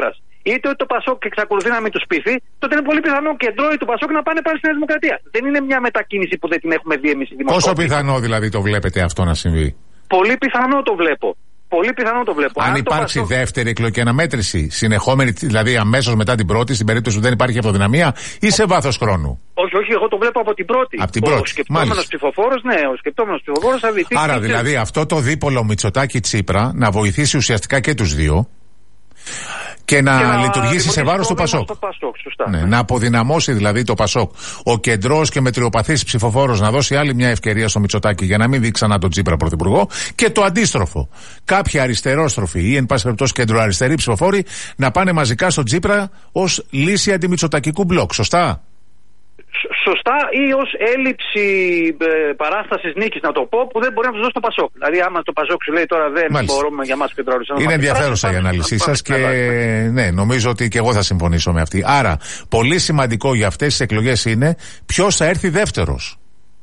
είτε ότι το Πασόκ εξακολουθεί να μην του πείθει, τότε είναι πολύ πιθανό και κεντρώοι του Πασόκ να πάνε πάλι στη Νέα Δημοκρατία. Δεν είναι μια μετακίνηση που δεν την έχουμε δει εμείς οι δημοσιογράφοι. Πόσο πιθανό δηλαδή το βλέπετε αυτό να συμβεί? Πολύ πιθανό το βλέπω. Πολύ πιθανό το βλέπω. Αν υπάρξει δεύτερη εκλογική αναμέτρηση, συνεχόμενη, δηλαδή αμέσως μετά την πρώτη, στην περίπτωση που δεν υπάρχει αυτοδυναμία, ή σε βάθος χρόνου? Όχι, εγώ το βλέπω από την πρώτη. Από την πρώτη. Ο σκεπτόμενος ψηφοφόρος, ο σκεπτόμενος ψηφοφόρος θα δει. Άρα δηλαδή αυτό το δίπολο Μητσοτάκη-Τσίπρα να βοηθήσει ουσιαστικά και τους δύο και να λειτουργήσει σε βάρος του Πασόκ. Ναι, να αποδυναμώσει δηλαδή το Πασόκ. Ο κεντρός και μετριοπαθής ψηφοφόρος να δώσει άλλη μια ευκαιρία στο Μητσοτάκη για να μην δει ξανά τον Τσίπρα πρωθυπουργό, και το αντίστροφο. Κάποιοι αριστερόστροφοι ή εν πάση περιπτώσει κεντροαριστεροί ψηφοφόροι να πάνε μαζικά στον Τσίπρα ως λύση αντιμητσοτακικού μπλοκ. Σωστά? Σωστά, ή ως έλλειψη παράστασης νίκης, να το πω, που δεν μπορεί να του δώσει το Πασόκ. Δηλαδή, άμα το Πασόκ σου λέει τώρα δεν μπορούμε για μας κεντροαριστερά. Είναι ενδιαφέρουσα η ανάλυση σας και ναι, νομίζω ότι και εγώ θα συμφωνήσω με αυτή. Άρα, πολύ σημαντικό για αυτές τις εκλογές είναι ποιος θα έρθει δεύτερος.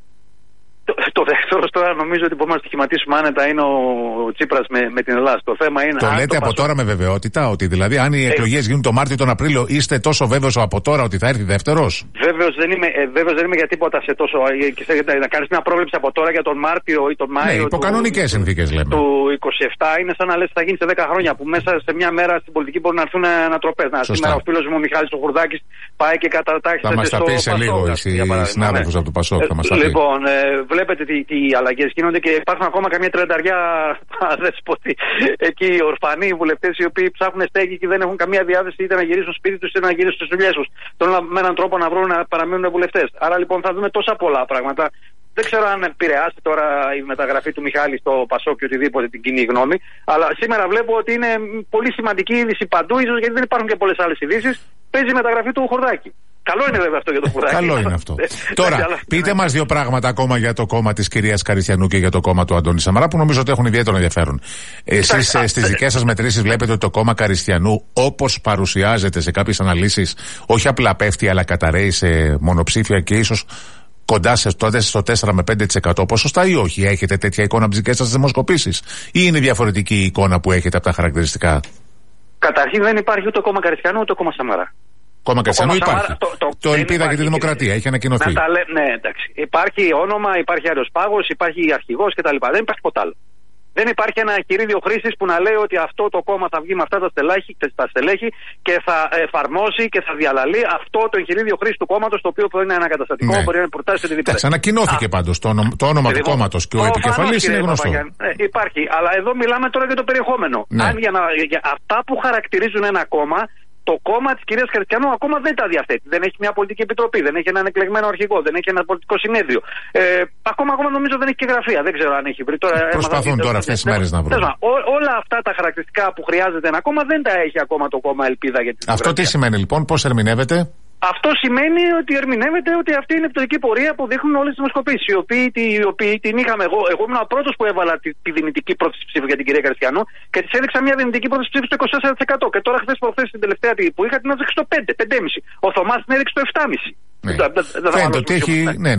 Το δεύτερο τώρα νομίζω ότι μπορούμε να στοιχηματίσουμε άνετα είναι ο Τσίπρας με την Ελλάδα. Το θέμα είναι. Το λέτε από τώρα με βεβαιότητα, ότι δηλαδή αν οι εκλογές γίνουν το Μάρτιο ή τον Απρίλιο, είστε τόσο βέβαιος από τώρα ότι θα έρθει δεύτερος? Βέβαιος δεν είμαι για τίποτα σε τόσο. Να κάνεις μια πρόβλεψη από τώρα για τον Μάρτιο ή τον Μάιο. Ναι, υπό κανονικές συνθήκες λέμε. Του 27 είναι σαν να λες θα γίνει σε 10 χρόνια, που μέσα σε μια μέρα στην πολιτική μπορεί να έρθουν ανατροπές. Σήμερα ο φίλος μου ο Μιχάλης ο Χουρδάκης πάει και κατατάχθηκε. Θα μας τα πει σε λίγο η συνάδελφος από το Πασόκ. Λοιπόν, βλέπετε τι αλλαγές γίνονται και υπάρχουν ακόμα καμία 30 αδέσποτοι εκεί, ορφανοί βουλευτές οι οποίοι ψάχνουν στέγη και δεν έχουν καμία διάθεση είτε να γυρίσουν στο σπίτι τους είτε να γυρίσουν στις δουλειές τους. Θέλουν με έναν τρόπο να βρουν να παραμείνουν βουλευτές. Άρα λοιπόν θα δούμε τόσα πολλά πράγματα. Δεν ξέρω αν επηρεάσει τώρα η μεταγραφή του Μιχάλη στο Πασόκ και οτιδήποτε την κοινή γνώμη. Αλλά σήμερα βλέπω ότι είναι πολύ σημαντική είδηση παντού, ίσως γιατί δεν υπάρχουν και πολλές άλλες ειδήσεις. Παίζει η μεταγραφή του Χουρδάκη. Καλό είναι βέβαια αυτό για το Χουρδάκη. Καλό είναι αυτό. Τώρα, πείτε μας δύο πράγματα ακόμα για το κόμμα της κυρίας Καριστιανού και για το κόμμα του Αντώνη Σαμαρά, που νομίζω ότι έχουν ιδιαίτερο ενδιαφέρον. Εσείς στις δικές σας μετρήσεις βλέπετε ότι το κόμμα Καριστιανού, όπως παρουσιάζεται σε κάποιες αναλύσεις, όχι απλά πέφτει, αλλά καταραίει σε μονοψήφια και ίσως κοντά στο 4 με 5% ποσοστά, ή όχι? Έχετε τέτοια εικόνα από τις δικές σας δημοσκοπήσεις, ή είναι διαφορετική η εικόνα που έχετε από τα χαρακτηριστικά? Καταρχήν δεν υπάρχει ούτε κόμμα Καριστιανού ούτε κόμμα Σαμαρά. Κόμμα Καριστιανού υπάρχει. Το Ελπίδα και τη Δημοκρατία έχει ανακοινωθεί. Ναι, εντάξει. Υπάρχει όνομα, υπάρχει Αεροspagos, υπάρχει αρχηγός κτλ. Δεν υπάρχει ποτέ άλλο. Δεν υπάρχει ένα εγχειρίδιο χρήσης που να λέει ότι αυτό το κόμμα θα βγει με αυτά τα στελέχη και θα εφαρμόσει και θα διαλαλεί αυτό το εγχειρίδιο χρήσης του κόμματος, το οποίο μπορεί να είναι ανακαταστατικό, μπορεί να είναι προτάσει οτιδήποτε. Εντάξει, ανακοινώθηκε πάντως το όνομα του κόμματος και ο επικεφαλής είναι γνωστό. Υπάρχει, αλλά εδώ μιλάμε τώρα για το περιεχόμενο. Αν για αυτά που χαρακτηρίζουν ένα κόμμα, το κόμμα της κυρίας Καριστιανού ακόμα δεν τα διαθέτει. Δεν έχει μια πολιτική επιτροπή, δεν έχει έναν εκλεγμένο αρχηγό, δεν έχει ένα πολιτικό συνέδριο. Ακόμα νομίζω δεν έχει και γραφεία. Δεν ξέρω αν έχει βρει. Προσπαθούν τώρα αυτές τις μέρες να βρουν. Όλα αυτά τα χαρακτηριστικά που χρειάζεται ένα κόμμα δεν τα έχει ακόμα το κόμμα Ελπίδα για την Αυτό τι σημαίνει λοιπόν, πώς ερμηνεύεται? Αυτό σημαίνει ότι ερμηνεύεται ότι αυτή είναι η πτωτική πορεία που δείχνουν όλες τις δημοσκοπήσεις. Οι οποίοι την είχαμε εγώ. Εγώ ήμουν ο πρώτος που έβαλα τη δυνητική πρόθεση ψήφου για την κυρία Καριστιανού και της έδειξα μια δυνητική πρόθεση ψήφου στο 24%. Και τώρα χθες προχθές την τελευταία που είχα την έδειξε στο 5,5. Ο Θωμάς την έδειξε στο 7,5. Φαίνεται ότι έχει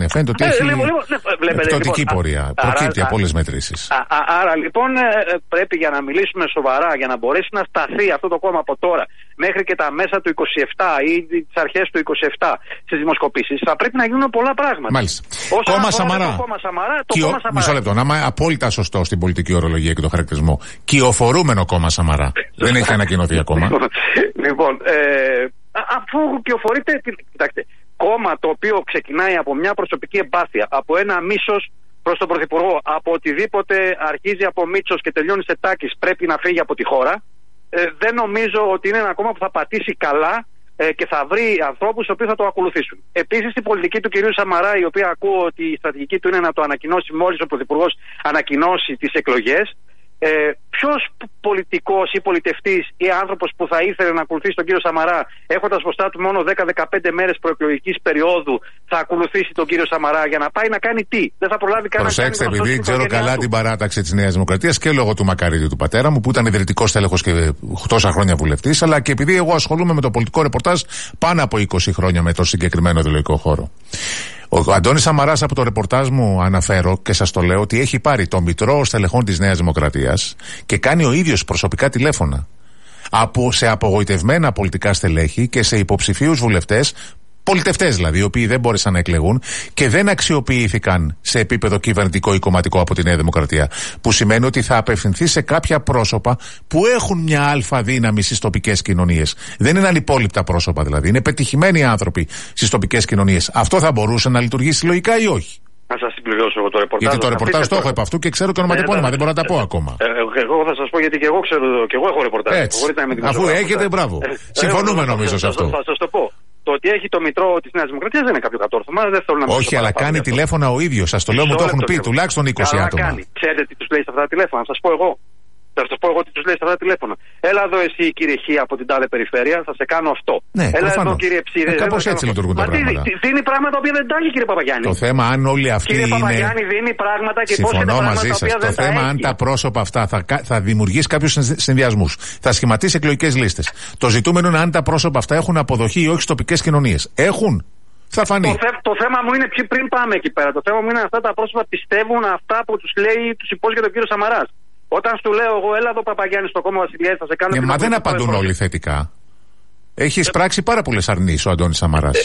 πτωτική πορεία. Προκύπτει από όλες τις μετρήσεις. Άρα λοιπόν πρέπει, για να μιλήσουμε σοβαρά, για να μπορέσει να σταθεί αυτό το κόμμα από τώρα μέχρι και τα μέσα του 27 ή τις αρχές του 27 στις δημοσκοπήσεις, θα πρέπει να γίνουν πολλά πράγματα. Μάλιστα. Κόμμα Σαμαρά. Μισό λεπτό, να είμαι απόλυτα σωστό στην πολιτική ορολογία και το χαρακτηρισμό. Κυοφορούμενο κόμμα Σαμαρά. Δεν έχει ανακοινωθεί ακόμα. Λοιπόν, αφού κυοφορείται, κοιτάξτε, κόμμα το οποίο ξεκινάει από μια προσωπική εμπάθεια, από ένα μίσος προς τον Πρωθυπουργό, από οτιδήποτε αρχίζει από Μίτσος και τελειώνει σε Τάκης, πρέπει να φύγει από τη χώρα. Δεν νομίζω ότι είναι ένα κόμμα που θα πατήσει καλά και θα βρει ανθρώπους οι οποίοι θα το ακολουθήσουν. Επίσης, η πολιτική του κυρίου Σαμαρά, η οποία ακούω ότι η στρατηγική του είναι να το ανακοινώσει μόλις ο Πρωθυπουργός ανακοινώσει τις εκλογές. Ποιος πολιτικός ή πολιτευτής ή άνθρωπος που θα ήθελε να ακολουθήσει τον κύριο Σαμαρά, έχοντας μπροστά του μόνο 10-15 μέρες προεκλογικής περίοδου, θα ακολουθήσει τον κύριο Σαμαρά για να πάει να κάνει τι? Δεν θα προλάβει καν. Προσέξτε, επειδή ξέρω καλά την παράταξη της Νέας Δημοκρατίας και λόγω του Μακαρίδη του πατέρα μου, που ήταν ιδρυτικός τέλεχος και τόσα χρόνια βουλευτής, αλλά και επειδή εγώ ασχολούμαι με το πολιτικό ρεπορτάζ πάνω από 20 χρόνια με το συγκεκριμένο ιδεολογικό χώρο. Ο Αντώνης Σαμαράς, από το ρεπορτάζ μου αναφέρω και σας το λέω, ότι έχει πάρει το μητρό στελεχών της Νέας Δημοκρατίας και κάνει ο ίδιος προσωπικά τηλέφωνα. σε απογοητευμένα πολιτικά στελέχη και σε υποψηφίους βουλευτές, πολιτευτές δηλαδή, οι οποίοι δεν μπόρεσαν να εκλεγούν και δεν αξιοποιήθηκαν σε επίπεδο κυβερνητικό ή κομματικό από τη Νέα Δημοκρατία. Που σημαίνει ότι θα απευθυνθεί σε κάποια πρόσωπα που έχουν μια αλφα δύναμη στις τοπικές κοινωνίες. Δεν είναι ανυπόλοιπτα πρόσωπα δηλαδή. Είναι πετυχημένοι άνθρωποι στις τοπικές κοινωνίες. Αυτό θα μπορούσε να λειτουργήσει λογικά ή όχι? Να σας συμπληρώσω εγώ το ρεπορτάζ. Γιατί το ρεπορτάζ το έχω επ' αυτού και ξέρω το ονοματεπώνυμα, δεν μπορώ να τα πω ακόμα. Εγώ θα σας πω γιατί και εγώ ξέρω, και εγώ έχω ρεπορτάζ. Αφού έχετε, μπράβο. Συμφωνούμε νομίζω σε αυτό. Θα σας το πω. Το ότι έχει το μητρό της Νέας Δημοκρατίας δεν είναι κάποιο κατόρθωμα. Δεν θέλω να όχι, αλλά κάνει τηλέφωνα ο ίδιος. Σας το λέω, μου το έχουν πει τουλάχιστον 20 άτομα. Ξέρετε τι τους λέει σε αυτά τα τηλέφωνα, θα σας πω εγώ. Θα σας πω εγώ τι τους λέει σε αυτά τα τηλέφωνα. Έλα εδώ εσύ κύριε Χ από την τάδε περιφέρεια, θα σε κάνω αυτό. Ναι, έλα εδώ κύριε Ψίδε. Κάπως έτσι λειτουργούν τα πράγματα. Δίνει πράγματα που δεν τα έχει κύριε Παπαγιάννη. Το θέμα αν όλοι αυτοί κύριε είναι. Παπαγιάννη δίνει πράγματα και πώς είναι πράγματα μαζί σας. Το θέμα αν τα πρόσωπα αυτά θα δημιουργήσει κάποιους συνδυασμούς. Θα σχηματίσει εκλογικές λίστες. Το ζητούμενο είναι αν τα πρόσωπα αυτά έχουν αποδοχή ή όχι στις τοπικές κοινωνίες. Έχουν. Θα φανεί. Το θέμα μου είναι πριν πάμε εκεί πέρα. Το θέμα μου είναι αυτά τα πρόσωπα πιστεύουν αυτά που τους λέει, τους υπόσχεται ο κύριος Σαμαράς. Όταν σου λέω εγώ, έλα εδώ Παπαγιάννη στο κόμμα Βασιλιάδη, θα σε κάνω. Μα δεν απαντούν όλοι θετικά. Έχει εισπράξει πάρα πολλές αρνήσεις ο Αντώνης Σαμαράς.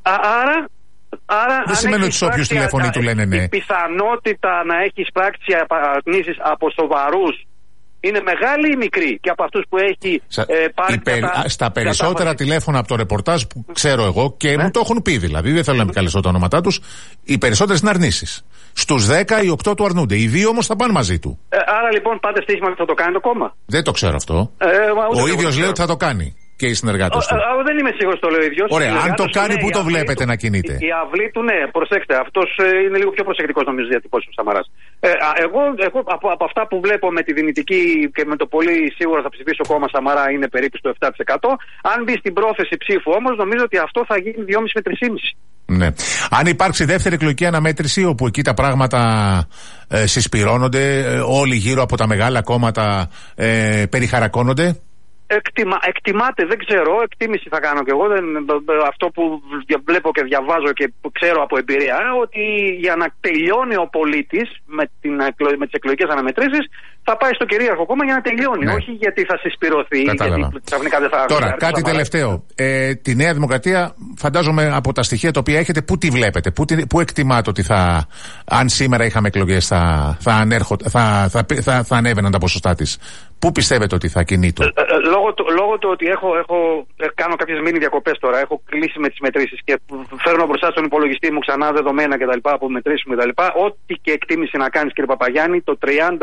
Άρα δεν σημαίνει ότι σε όποιους τηλεφωνεί του λένε ναι. Η πιθανότητα να έχει εισπράξει αρνήσεις από σοβαρούς είναι μεγάλη ή μικρή? Και από αυτούς που έχει πάρει. Στα περισσότερα τηλέφωνα από το ρεπορτάζ που ξέρω εγώ και μου το έχουν πει δηλαδή, δεν θέλω να επικαλεστώ τα ονόματά τους, οι περισσότερες είναι αρνήσεις. Στους 10 οι 8 του αρνούνται. Οι 2 όμως θα πάνε μαζί του. Άρα λοιπόν πάτε στοίχημα ότι θα το κάνει το κόμμα. Δεν το ξέρω αυτό. Ο ίδιος λέει ότι θα το κάνει. Και οι συνεργάτες του. Δεν είμαι σίγουρος το λέει ο ίδιος. Ωραία, αν το κάνει, πού το βλέπετε να κινείται? Η αυλή του, ναι, προσέξτε. Αυτός είναι λίγο πιο προσεκτικός νομίζω διατυπώσεις ο Σαμαράς. Εγώ από αυτά που βλέπω με τη δυνητική και με το πολύ σίγουρα θα ψηφίσω κόμμα Σαμαρά είναι περίπου στο 7%. Αν μπει στην πρόθεση ψήφου όμως, νομίζω ότι αυτό θα γίνει 2,5 με 3,5. Ναι. Αν υπάρξει δεύτερη εκλογική αναμέτρηση, όπου εκεί τα πράγματα συσπυρώνονται, όλοι γύρω από τα μεγάλα κόμματα περιχαρακώνονται. Εκτιμάται, δεν ξέρω, εκτίμηση θα κάνω κι εγώ. Αυτό που βλέπω και διαβάζω και που ξέρω από εμπειρία, ότι για να τελειώνει ο πολίτης με τις εκλογικές αναμετρήσεις θα πάει στο κυρίαρχο κόμμα για να τελειώνει. Ναι. Όχι γιατί θα συσπυρωθεί. Γιατί ξαφνικά δεν θα. Τώρα, κάτι τελευταίο. Τη Νέα Δημοκρατία, φαντάζομαι από τα στοιχεία τα οποία έχετε, πού τη βλέπετε, πού εκτιμάτε ότι αν σήμερα είχαμε εκλογές, θα ανέβαιναν τα ποσοστά της? Πού πιστεύετε ότι θα κινείται? Λόγω του ότι κάνω κάποιες μίνι διακοπές τώρα, έχω κλείσει με τις μετρήσεις και φέρνω μπροστά στον υπολογιστή μου ξανά δεδομένα κτλ. Από μετρήσουμε κτλ. Ό,τι και εκτίμηση να κάνεις κύριε Παπαγιάννη, το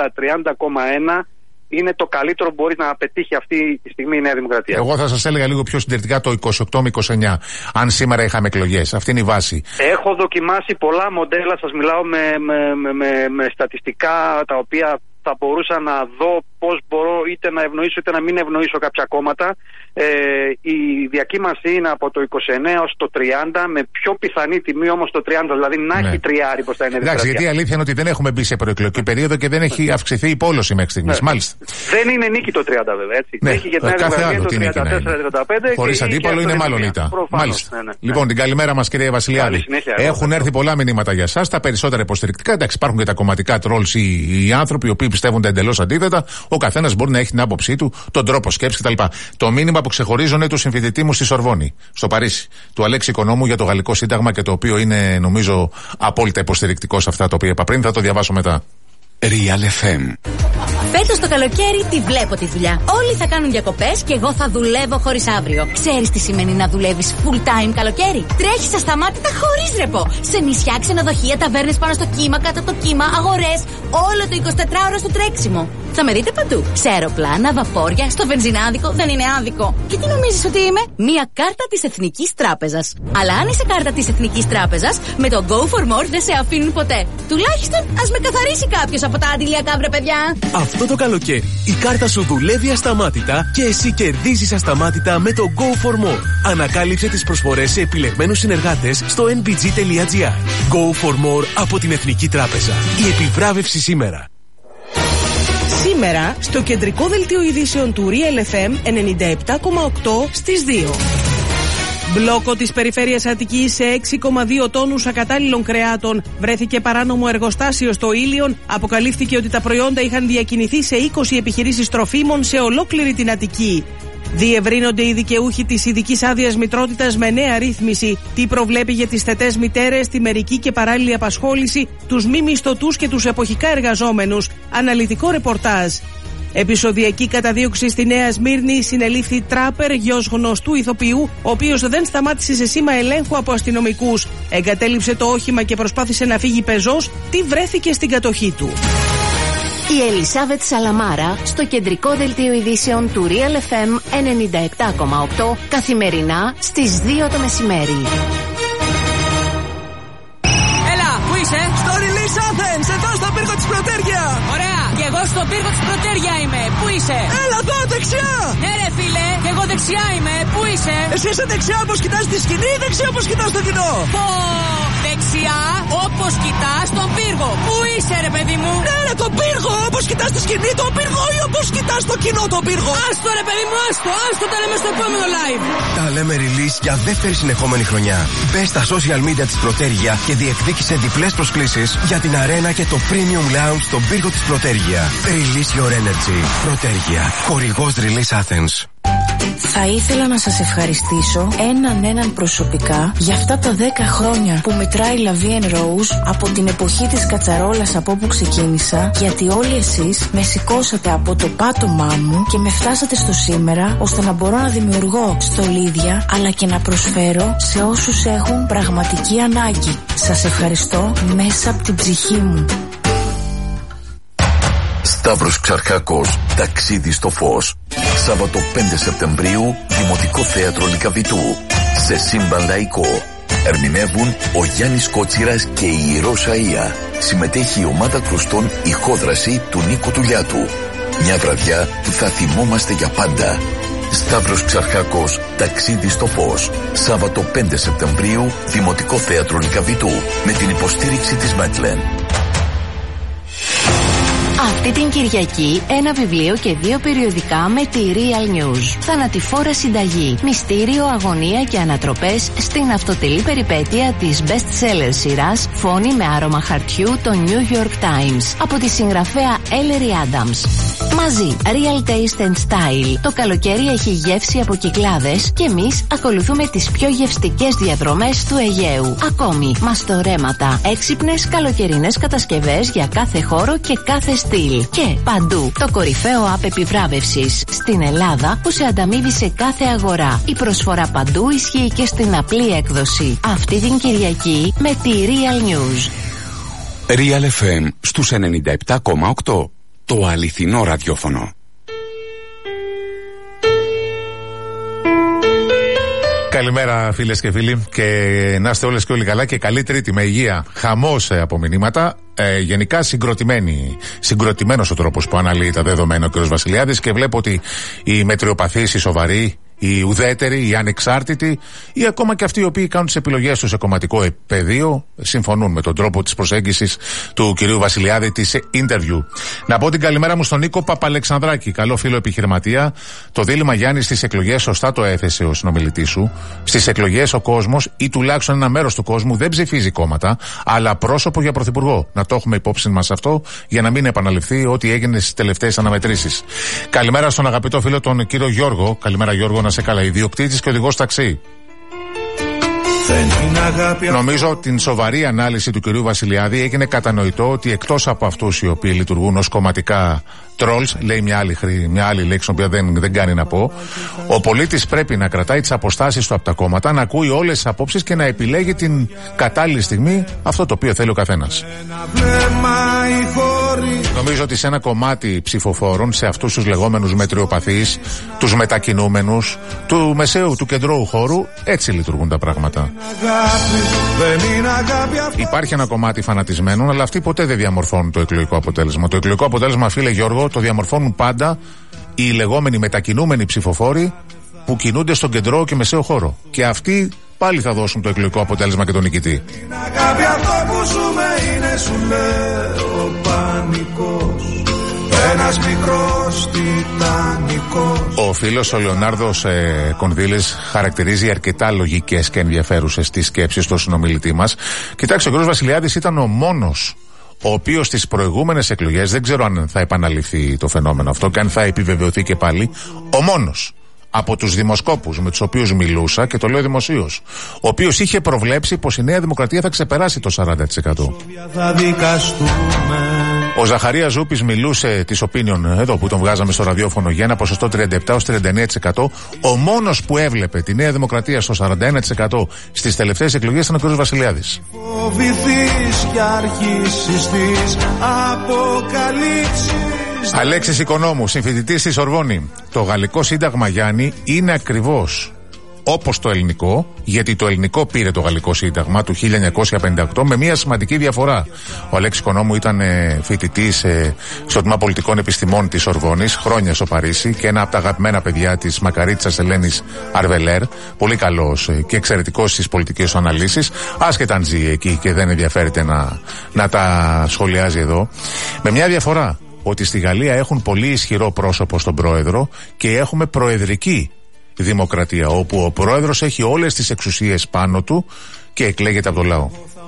30,1 είναι το καλύτερο που μπορεί να πετύχει αυτή τη στιγμή η Νέα Δημοκρατία. Εγώ θα σας έλεγα λίγο πιο συντηρητικά το 28 με 29, αν σήμερα είχαμε εκλογές. Αυτή είναι η βάση. Έχω δοκιμάσει πολλά μοντέλα, σας μιλάω με στατιστικά τα οποία θα μπορούσα να δω πώς μπορώ είτε να ευνοήσω είτε να μην ευνοήσω κάποια κόμματα. Η διακύμαση είναι από το 29 ως το 30, με πιο πιθανή τιμή όμως το 30, δηλαδή να έχει τριάρι προς τα Νέα Δημοκρατία. Εντάξει, γιατί η αλήθεια είναι ότι δεν έχουμε μπει σε προεκλογική περίοδο και δεν έχει αυξηθεί η πόλωση μέχρι στιγμής. Ναι. Μάλιστα. Δεν είναι νίκη το 30 βέβαια, έτσι. Ναι. Έχει για την Νέα Δημοκρατία το 34-35. Χωρίς αντίπαλο είναι μάλλον ήττα. Μάλιστα. Ναι. Λοιπόν, την καλημέρα μας κύριε Βασιλιάδη. Έχουν έρθει πολλά μηνύματα για εσάς, τα περισσότερα υποστηρικτικά. Εντάξει, υπάρχουν και τα κομματικά τρόλς οι άνθρωποι οι οποίοι πιστεύονται εντελώς αντίθετα. Ο καθένας μπορεί να έχει την άποψή του, τον τρόπο σκέψης κτλ. Το μήνυμα που ξεχωρίζω είναι του συμφοιτητή μου στη Σορβόνη, στο Παρίσι, του Αλέξη Οικονόμου για το Γαλλικό Σύνταγμα και το οποίο είναι νομίζω απόλυτα υποστηρικτικό σε αυτά τα οποία είπα πριν. Θα το διαβάσω μετά. Real FM. Φέτος το καλοκαίρι τη βλέπω τη δουλειά. Όλοι θα κάνουν διακοπές και εγώ θα δουλεύω χωρίς αύριο. Ξέρεις τι σημαίνει να δουλεύεις full time καλοκαίρι? Τρέχεις ασταμάτητα χωρίς ρεπό. Σε νησιά, ξενοδοχεία, ταβέρνες πάνω στο κύμα, κάτω από το κύμα, αγορές. Όλο το 24ωρο στο τρέξιμο. Θα με δείτε παντού. Σε αεροπλάνα, βαπόρια, στο βενζινάδικο. Δεν είναι άδικο. Και τι νομίζεις ότι είμαι? Μία κάρτα της Εθνικής Τράπεζας. Αλλά αν είσαι κάρτα της Εθνικής Τράπεζας, με το Go for More δεν σε αφήνουν ποτέ. Τουλάχιστον ας με καθαρίσει κάποιος από τα αντιλιακά, βρε παιδιά. Αυτό το καλοκαίρι η κάρτα σου δουλεύει ασταμάτητα και εσύ κερδίζεις ασταμάτητα με το Go for More. Ανακάλυψε τις προσφορές σε επιλεγμένους συνεργάτες στο nbg.gr. Go for More από την Εθνική Τράπεζα. Η επιβράβευση σήμερα. Σήμερα στο κεντρικό δελτίο ειδήσεων του Real FM 97,8 στις 2. Μπλόκο της περιφέρειας Αττικής σε 6,2 τόνους ακατάλληλων κρεάτων. Βρέθηκε παράνομο εργοστάσιο στο Ήλιον. Αποκαλύφθηκε ότι τα προϊόντα είχαν διακινηθεί σε 20 επιχειρήσεις τροφίμων σε ολόκληρη την Αττική. Διευρύνονται οι δικαιούχοι της ειδικής άδειας μητρότητας με νέα ρύθμιση. Τι προβλέπει για τις θετές μητέρες, τη μερική και παράλληλη απασχόληση, τους μη μισθωτούς και τους εποχικά εργαζόμενους. Αναλυτικό ρεπορτάζ. Επεισοδιακή καταδίωξη στη Νέα Σμύρνη, συνελήφθη τράπερ, γιος γνωστού ηθοποιού, ο οποίος δεν σταμάτησε σε σήμα ελέγχου από αστυνομικούς. Εγκατέλειψε το όχημα και προσπάθησε να φύγει πεζός. Τι βρέθηκε στην κατοχή του? Η Ελισάβετ Σαλαμάρα στο κεντρικό δελτίο ειδήσεων του Real FM 97,8 καθημερινά στις 2 το μεσημέρι. Έλα, πού είσαι? Στο Release Athens, εδώ στο πύργο της Πρωτέργεια. Ωραία, και εγώ στο πύργο της Πρωτέργεια είμαι. Πού είσαι? Έλα εδώ, δεξιά. Ναι ρε φίλε, και εγώ δεξιά είμαι. Πού είσαι? Εσύ είσαι δεξιά όπως κοιτάς τη σκηνή ή δεξιά όπως κοιτάς το κοινό? Δεξιά όπως κοιτάς τον πύργο. Πού είσαι ρε παιδί μου? Ναι ρε, τον πύργο, όπως κοιτάς τη σκηνή τον πύργο ή όπως κοιτάς το κοινό τον πύργο? Άστο ρε παιδί μου, άστο, τα λέμε στο επόμενο live. Τα λέμε release για δεύτερη συνεχόμενη χρονιά. Μπες στα social media της Πρωτέργεια και διεκδίκησε διπλές προσκλήσεις για την αρένα και το premium lounge στον πύργο της Πρωτέργεια. Release your energy. Πρωτέργεια. Χορηγός Release Athens. Θα ήθελα να σας ευχαριστήσω έναν προσωπικά για αυτά τα 10 χρόνια που μετράει La Vie en Rose από την εποχή της κατσαρόλας από όπου ξεκίνησα, γιατί όλοι εσείς με σηκώσατε από το πάτωμά μου και με φτάσατε στο σήμερα, ώστε να μπορώ να δημιουργώ στολίδια αλλά και να προσφέρω σε όσους έχουν πραγματική ανάγκη. Σας ευχαριστώ μέσα από την ψυχή μου. Σταύρος Ξαρχάκος, ταξίδι στο φως. Σάββατο 5 Σεπτεμβρίου, Δημοτικό Θέατρο Λυκαβητού. Σε σύμπαν λαϊκό. Ερμηνεύουν ο Γιάννης Κότσιρας και η Ιερός Αΐα. Συμμετέχει η ομάδα κρουστών Ηχόδραση του Νίκου Τουλιάτου. Μια βραδιά που θα θυμόμαστε για πάντα. Σταύρος Ξαρχάκος, ταξίδι στο φως. Σάββατο 5 Σεπτεμβρίου, Δημοτικό Θέατρο Λυκαβητού. Με την υποστήριξη της Μέτλεν. Αυτή την Κυριακή ένα βιβλίο και 2 περιοδικά με τη Real News. Θανατηφόρα συνταγή, μυστήριο, αγωνία και ανατροπές στην αυτοτελή περιπέτεια της best-seller σειράς Φόνη με άρωμα χαρτιού το New York Times από τη συγγραφέα Ellery Adams. Μαζί, Real Taste and Style. Το καλοκαίρι έχει γεύση από Κυκλάδες και εμείς ακολουθούμε τις πιο γευστικές διαδρομές του Αιγαίου. Ακόμη, μαστορέματα, έξυπνες καλοκαιρινές κατασκευές για κάθε χώρο και κάθε στυλ. Και παντού το κορυφαίο app επιβράβευσης στην Ελλάδα που σε ανταμείβει σε κάθε αγορά. Η προσφορά παντού ισχύει και στην απλή έκδοση. Αυτή την Κυριακή με τη Real News. Real FM στους 97,8. Το αληθινό ραδιόφωνο. Καλημέρα φίλες και φίλοι, και να είστε όλες και όλοι καλά και καλή Τρίτη με υγεία. Χαμός από μηνύματα. Γενικά συγκροτημένος ο τρόπος που αναλύει τα δεδομένα ο κ. Βασιλιάδης, και βλέπω ότι οι μετριοπαθείς, οι σοβαροί, οι ουδέτεροι, οι ανεξάρτητοι ή ακόμα και αυτοί οι οποίοι κάνουν τις επιλογές τους σε κομματικό πεδίο συμφωνούν με τον τρόπο της προσέγγισης του κυρίου Βασιλιάδη της interview. Να πω την καλημέρα μου στον Νίκο Παπαλεξανδράκη, καλό φίλο επιχειρηματία. Το δίλημμα, Γιάννη, στις εκλογές σωστά το έθεσε ο συνομιλητής σου. Στις εκλογές ο κόσμος, ή τουλάχιστον ένα μέρος του κόσμου, δεν ψηφίζει κόμματα, αλλά πρόσωπο για πρωθυπουργό. Να το έχουμε υπόψη μας αυτό, για να μην επαναληφθεί ό,τι έγινε στις τελευταίες αναμετρήσεις. Καλημέρα στον αγαπητό φίλο τον κύριο Γιώργο. Καλημέρα Γιώργο, να σε καλά. Ιδιοκτήτης και οδηγός ταξί. Νομίζω την σοβαρή ανάλυση του κυρίου Βασιλιάδη έγινε κατανοητό ότι εκτός από αυτούς οι οποίοι λειτουργούν ως κομματικά trolls, λέει μια άλλη λέξη, που δεν κάνει να πω, ο πολίτης πρέπει να κρατάει τις αποστάσεις του από τα κόμματα, να ακούει όλες τις απόψεις και να επιλέγει την κατάλληλη στιγμή αυτό το οποίο θέλει ο καθένας. Νομίζω ότι σε ένα κομμάτι ψηφοφόρων, σε αυτούς τους λεγόμενους μετριοπαθείς, τους μετακινούμενους, του μεσαίου, του κεντρώου χώρου, έτσι λειτουργούν τα πράγματα. Υπάρχει ένα κομμάτι φανατισμένων, αλλά αυτοί ποτέ δεν διαμορφώνουν το εκλογικό αποτέλεσμα. Το εκλογικό αποτέλεσμα, φίλε Γιώργο, το διαμορφώνουν πάντα οι λεγόμενοι μετακινούμενοι ψηφοφόροι που κινούνται στον κεντρό και μεσαίο χώρο. Και αυτοί πάλι θα δώσουν το εκλογικό αποτέλεσμα και τον νικητή. Ένας μικρός τιτανικός. Ο φίλος ο Λεωνάρδος Κονδύλης χαρακτηρίζει αρκετά λογικές και ενδιαφέρουσες τις σκέψεις του συνομιλητή μας. Κοιτάξτε, ο κ. Βασιλιάδης ήταν ο μόνος ο οποίος στις προηγούμενες εκλογές, δεν ξέρω αν θα επαναληφθεί το φαινόμενο αυτό και αν θα επιβεβαιωθεί και πάλι, ο μόνος από τους δημοσκόπους με τους οποίους μιλούσα, και το λέω δημοσίως, ο οποίος είχε προβλέψει πως η Νέα Δημοκρατία θα ξεπεράσει το 40%. Ο Ζαχαρίας Ζούπης μιλούσε της Opinion, εδώ που τον βγάζαμε στο ραδιόφωνο, για ένα ποσοστό 37-39%. Ο μόνος που έβλεπε τη Νέα Δημοκρατία στο 41% στις τελευταίες εκλογές ήταν ο κ. Βασιλιάδης. Αλέξης Οικονόμου, συμφοιτητής στη Σορβόνη. Το γαλλικό σύνταγμα, Γιάννη, είναι ακριβώς όπως το ελληνικό, γιατί το ελληνικό πήρε το γαλλικό σύνταγμα του 1958 με μια σημαντική διαφορά. Ο Αλέξης Οικονόμου ήταν φοιτητής στο τμήμα πολιτικών επιστημών της Σορβόνης, χρόνια στο Παρίσι, και ένα από τα αγαπημένα παιδιά της Μακαρίτσας Ελένης Αρβελέρ, πολύ καλός και εξαιρετικός στις πολιτικές του αναλύσεις, άσχετα αν ζει εκεί και δεν ενδιαφέρεται να τα σχολιάζει εδώ. Με μια διαφορά, ότι στη Γαλλία έχουν πολύ ισχυρό πρόσωπο στον πρόεδρο και έχουμε προεδρική δημοκρατία, όπου ο πρόεδρος έχει όλες τις εξουσίες πάνω του και εκλέγεται από το λαό.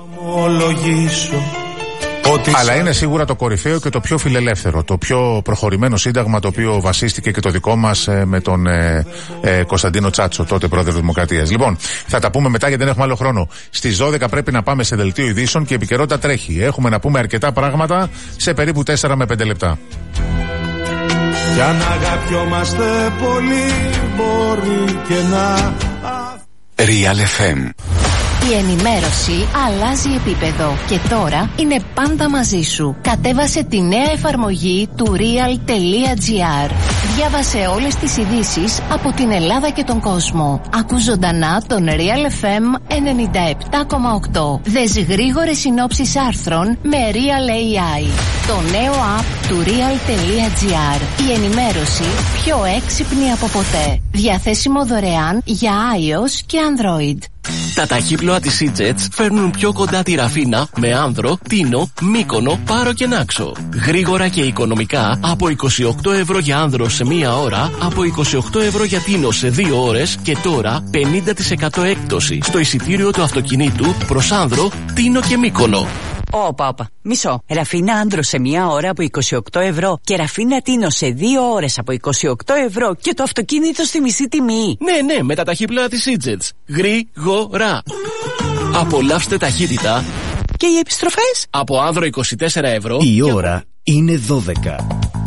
Αλλά είναι σίγουρα το κορυφαίο και το πιο φιλελεύθερο, το πιο προχωρημένο σύνταγμα, το οποίο βασίστηκε και το δικό μας με τον Κωνσταντίνο Τσάτσο, τότε πρόεδρο της Δημοκρατίας. Λοιπόν, θα τα πούμε μετά γιατί δεν έχουμε άλλο χρόνο. Στις 12 πρέπει να πάμε σε δελτίο ειδήσεων και η επικαιρότητα τρέχει. Έχουμε να πούμε αρκετά πράγματα σε περίπου 4 με 5 λεπτά. Κι αν αγαπιόμαστε πολύ, μπορεί και να... Real FM. Η ενημέρωση αλλάζει επίπεδο και τώρα είναι πάντα μαζί σου. Κατέβασε τη νέα εφαρμογή του real.gr. Διάβασε όλες τις ειδήσεις από την Ελλάδα και τον κόσμο. Ακού ζωντανά τον Real FM 97,8. Δες γρήγορες συνόψεις άρθρων με Real AI. Το νέο app του real.gr. Η ενημέρωση πιο έξυπνη από ποτέ. Διαθέσιμο δωρεάν για iOS και Android. Τα ταχύπλοα της Seajets φέρνουν πιο κοντά τη Ραφίνα με Άνδρο, Τίνο, Μύκονο, Πάρο και Νάξο. Γρήγορα και οικονομικά από 28 ευρώ για Άνδρο σε 1 ώρα, από 28 ευρώ για Τίνο σε 2 ώρες και τώρα 50% έκπτωση στο εισιτήριο του αυτοκινήτου προς Άνδρο, Τίνο και Μύκονο. Όπα. Μισό. Ραφίνα Άνδρο σε 1 ώρα από 28 ευρώ και Ραφίνα Τίνο σε 2 ώρες από 28 ευρώ και το αυτοκίνητο στη μισή τιμή. Ναι, με τα ταχύπλοα της Seajets. Γρήγορα. Απολαύστε ταχύτητα. Και οι επιστροφές? Από Άνδρο 24 ευρώ. Η ώρα είναι 12.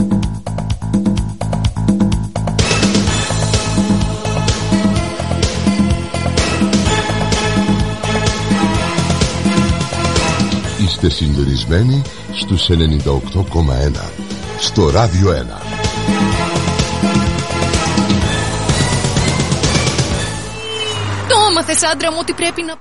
Είστε συντονισμένοι στους 98,1 στο Ράδιο 1. Το έμαθες, άντρα μου, ότι πρέπει να...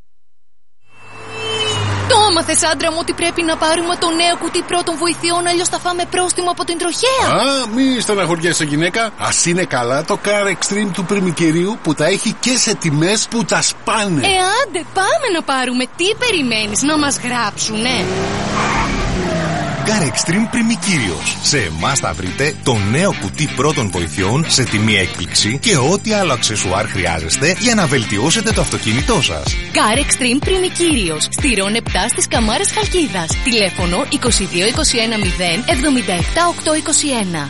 Το έμαθες, άντρα μου, ότι πρέπει να πάρουμε το νέο κουτί πρώτων βοηθειών, αλλιώς θα φάμε πρόστιμο από την τροχέα. Μη στεναχωριέσαι, γυναίκα. Ας είναι καλά το Car Extreme του πριμικυρίου που τα έχει και σε τιμές που τα σπάνε. Άντε, πάμε να πάρουμε. Τι περιμένεις, να μας γράψουνε? Car Extreme Πριμικύριος. Σε εμάς θα βρείτε το νέο κουτί πρώτων βοηθειών σε τιμή έκπληξη και ό,τι άλλο αξεσουάρ χρειάζεστε για να βελτιώσετε το αυτοκίνητό σας. Car Extreme Πριμικύριος. Στηρών 7 στις Καμάρες Χαλκίδας. Τηλέφωνο 22 21 0 77 821.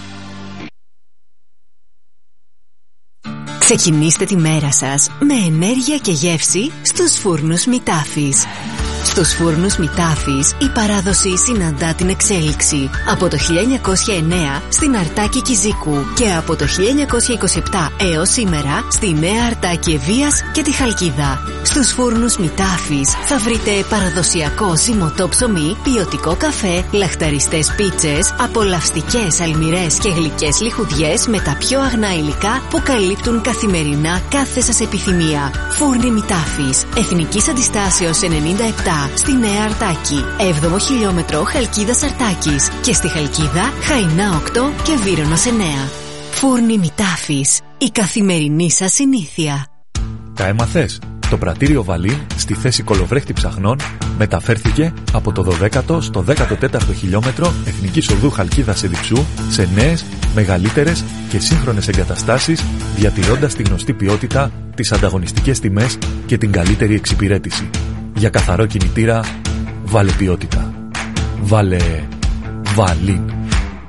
Ξεκινήστε τη μέρα σας με ενέργεια και γεύση στους φούρνους Μητάφης. Στους φούρνους Μητάφης η παράδοση συναντά την εξέλιξη. Από το 1909 στην Αρτάκη Κιζίκου και από το 1927 έως σήμερα στη Νέα Αρτάκη Ευβοίας και τη Χαλκίδα. Στους φούρνους Μητάφης θα βρείτε παραδοσιακό ζυμωτό ψωμί, ποιοτικό καφέ, λαχταριστές πίτσες, απολαυστικές αλμυρές και γλυκές λιχουδιές με τα πιο αγνά υλικά που καλύπτουν καθημερινά κάθε σας επιθυμία. Φούρνοι Μητάφης, Εθνικής Αντιστάσεως 97 στη Νέα Αρτάκη, 7ο χιλιόμετρο Χαλκίδας Αρτάκης και στη Χαλκίδα Χαϊνά 8 και Βύρονος 9. Φούρνοι Μητάφης, η καθημερινή σας συνήθεια. Τα έμαθες? Το πρατήριο Βαλίν στη θέση κολοβρέχτη ψαχνών μεταφέρθηκε από το 12ο στο 14ο χιλιόμετρο Εθνικής Οδού Χαλκίδας Εδιψού σε νέες, μεγαλύτερες και σύγχρονες εγκαταστάσεις, διατηρώντας τη γνωστή ποιότητα, τις ανταγωνιστικές τιμές και την καλύτερη εξυπηρέτηση. Για καθαρό κινητήρα, βάλε ποιότητα. Βάλε Βαλίν.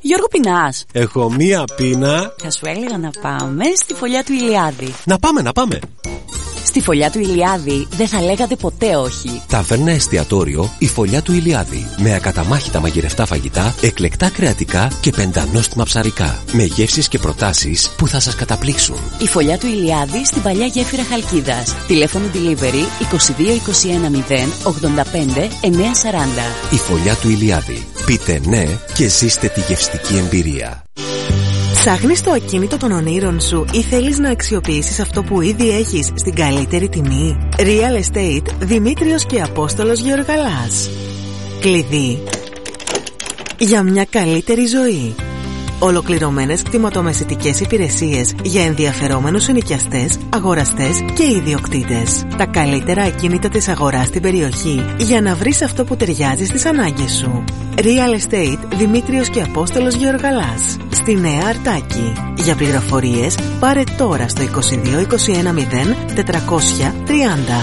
Γιώργο, πεινάς? Έχω μία πείνα. Θα σου έλεγα να πάμε στη φωλιά του Ηλιάδη. Να πάμε. Στη φωλιά του Ηλιάδη δεν θα λέγατε ποτέ όχι. Ταβέρνα εστιατόριο η φωλιά του Ηλιάδη. Με ακαταμάχητα μαγειρευτά φαγητά, εκλεκτά κρεατικά και πεντανόστιμα ψαρικά. Με γεύσεις και προτάσεις που θα σας καταπλήξουν. Η φωλιά του Ηλιάδη στην παλιά γέφυρα Χαλκίδας. Τηλέφωνο delivery 22 21 0 85 940. Η φωλιά του Ηλιάδη. Πείτε ναι και ζήστε τη γευστική εμπειρία. Ψάχνεις το ακίνητο των ονείρων σου ή θέλεις να αξιοποιήσεις αυτό που ήδη έχεις στην καλύτερη τιμή? Real Estate Δημήτριος και Απόστολος Γεωργαλάς. Κλειδί για μια καλύτερη ζωή. Ολοκληρωμένες κτηματομεσητικές υπηρεσίες για ενδιαφερόμενους ενοικιαστές, αγοραστές και ιδιοκτήτες. Τα καλύτερα ακίνητα της αγοράς στην περιοχή για να βρεις αυτό που ταιριάζει στις ανάγκες σου. Real Estate Δημήτριος και Απόστολος Γεωργαλάς. Στη Νέα Αρτάκη. Για πληροφορίες πάρε τώρα στο 22 21 0 430.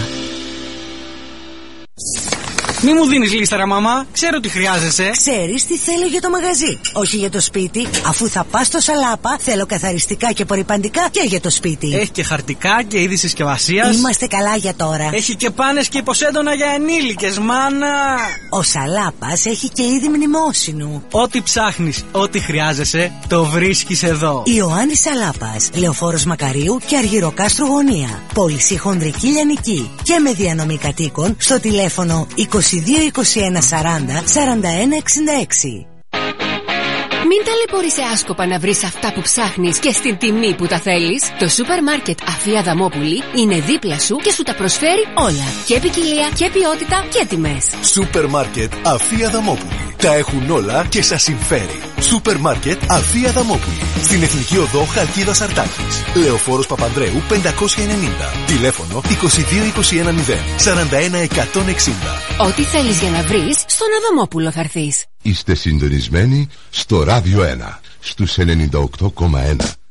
Μη μου δίνεις λίσταρα, μαμά. Ξέρω τι χρειάζεσαι. Ξέρεις τι θέλω για το μαγαζί, όχι για το σπίτι. Αφού θα πας στο Σαλάπα, θέλω καθαριστικά και απορρυπαντικά και για το σπίτι. Έχει και χαρτικά και είδη συσκευασίας. Είμαστε καλά για τώρα. Έχει και πάνες και υποσέντονα για ενήλικες, μάνα. Ο Σαλάπας έχει και είδη μνημόσυνου. Ό,τι ψάχνεις, ό,τι χρειάζεσαι, το βρίσκεις εδώ. Ιωάννης Σαλάπας, Λεωφόρος Μακαρίου και Αργυροκάστρου Γωνία. Πώληση χονδρική λιανική και με διανομή κατοίκων στο τηλέφωνο 22 21 40 41 66. Μην ταλαιπωρείσαι άσκοπα να βρεις αυτά που ψάχνεις και στην τιμή που τα θέλεις. Το σούπερ μάρκετ Αφία Δαμόπουλη είναι δίπλα σου και σου τα προσφέρει όλα. Και ποικιλία και ποιότητα και τιμές. Σούπερ μάρκετ Αφία Δαμόπουλη. Τα έχουν όλα και σας συμφέρει. Σούπερ μάρκετ Αφία Δαμόπουλη. Στην Εθνική Οδό Χαλκίδας Αρτάκης. Λεωφόρος Παπανδρέου 590. Τηλέφωνο 22 21 0 41 160. Ό,τι θέλεις για να βρεις, στον Αδαμόπουλο θα έρθεις. Είστε συντονισμένοι στο Ράδιο 1 στους 98,1.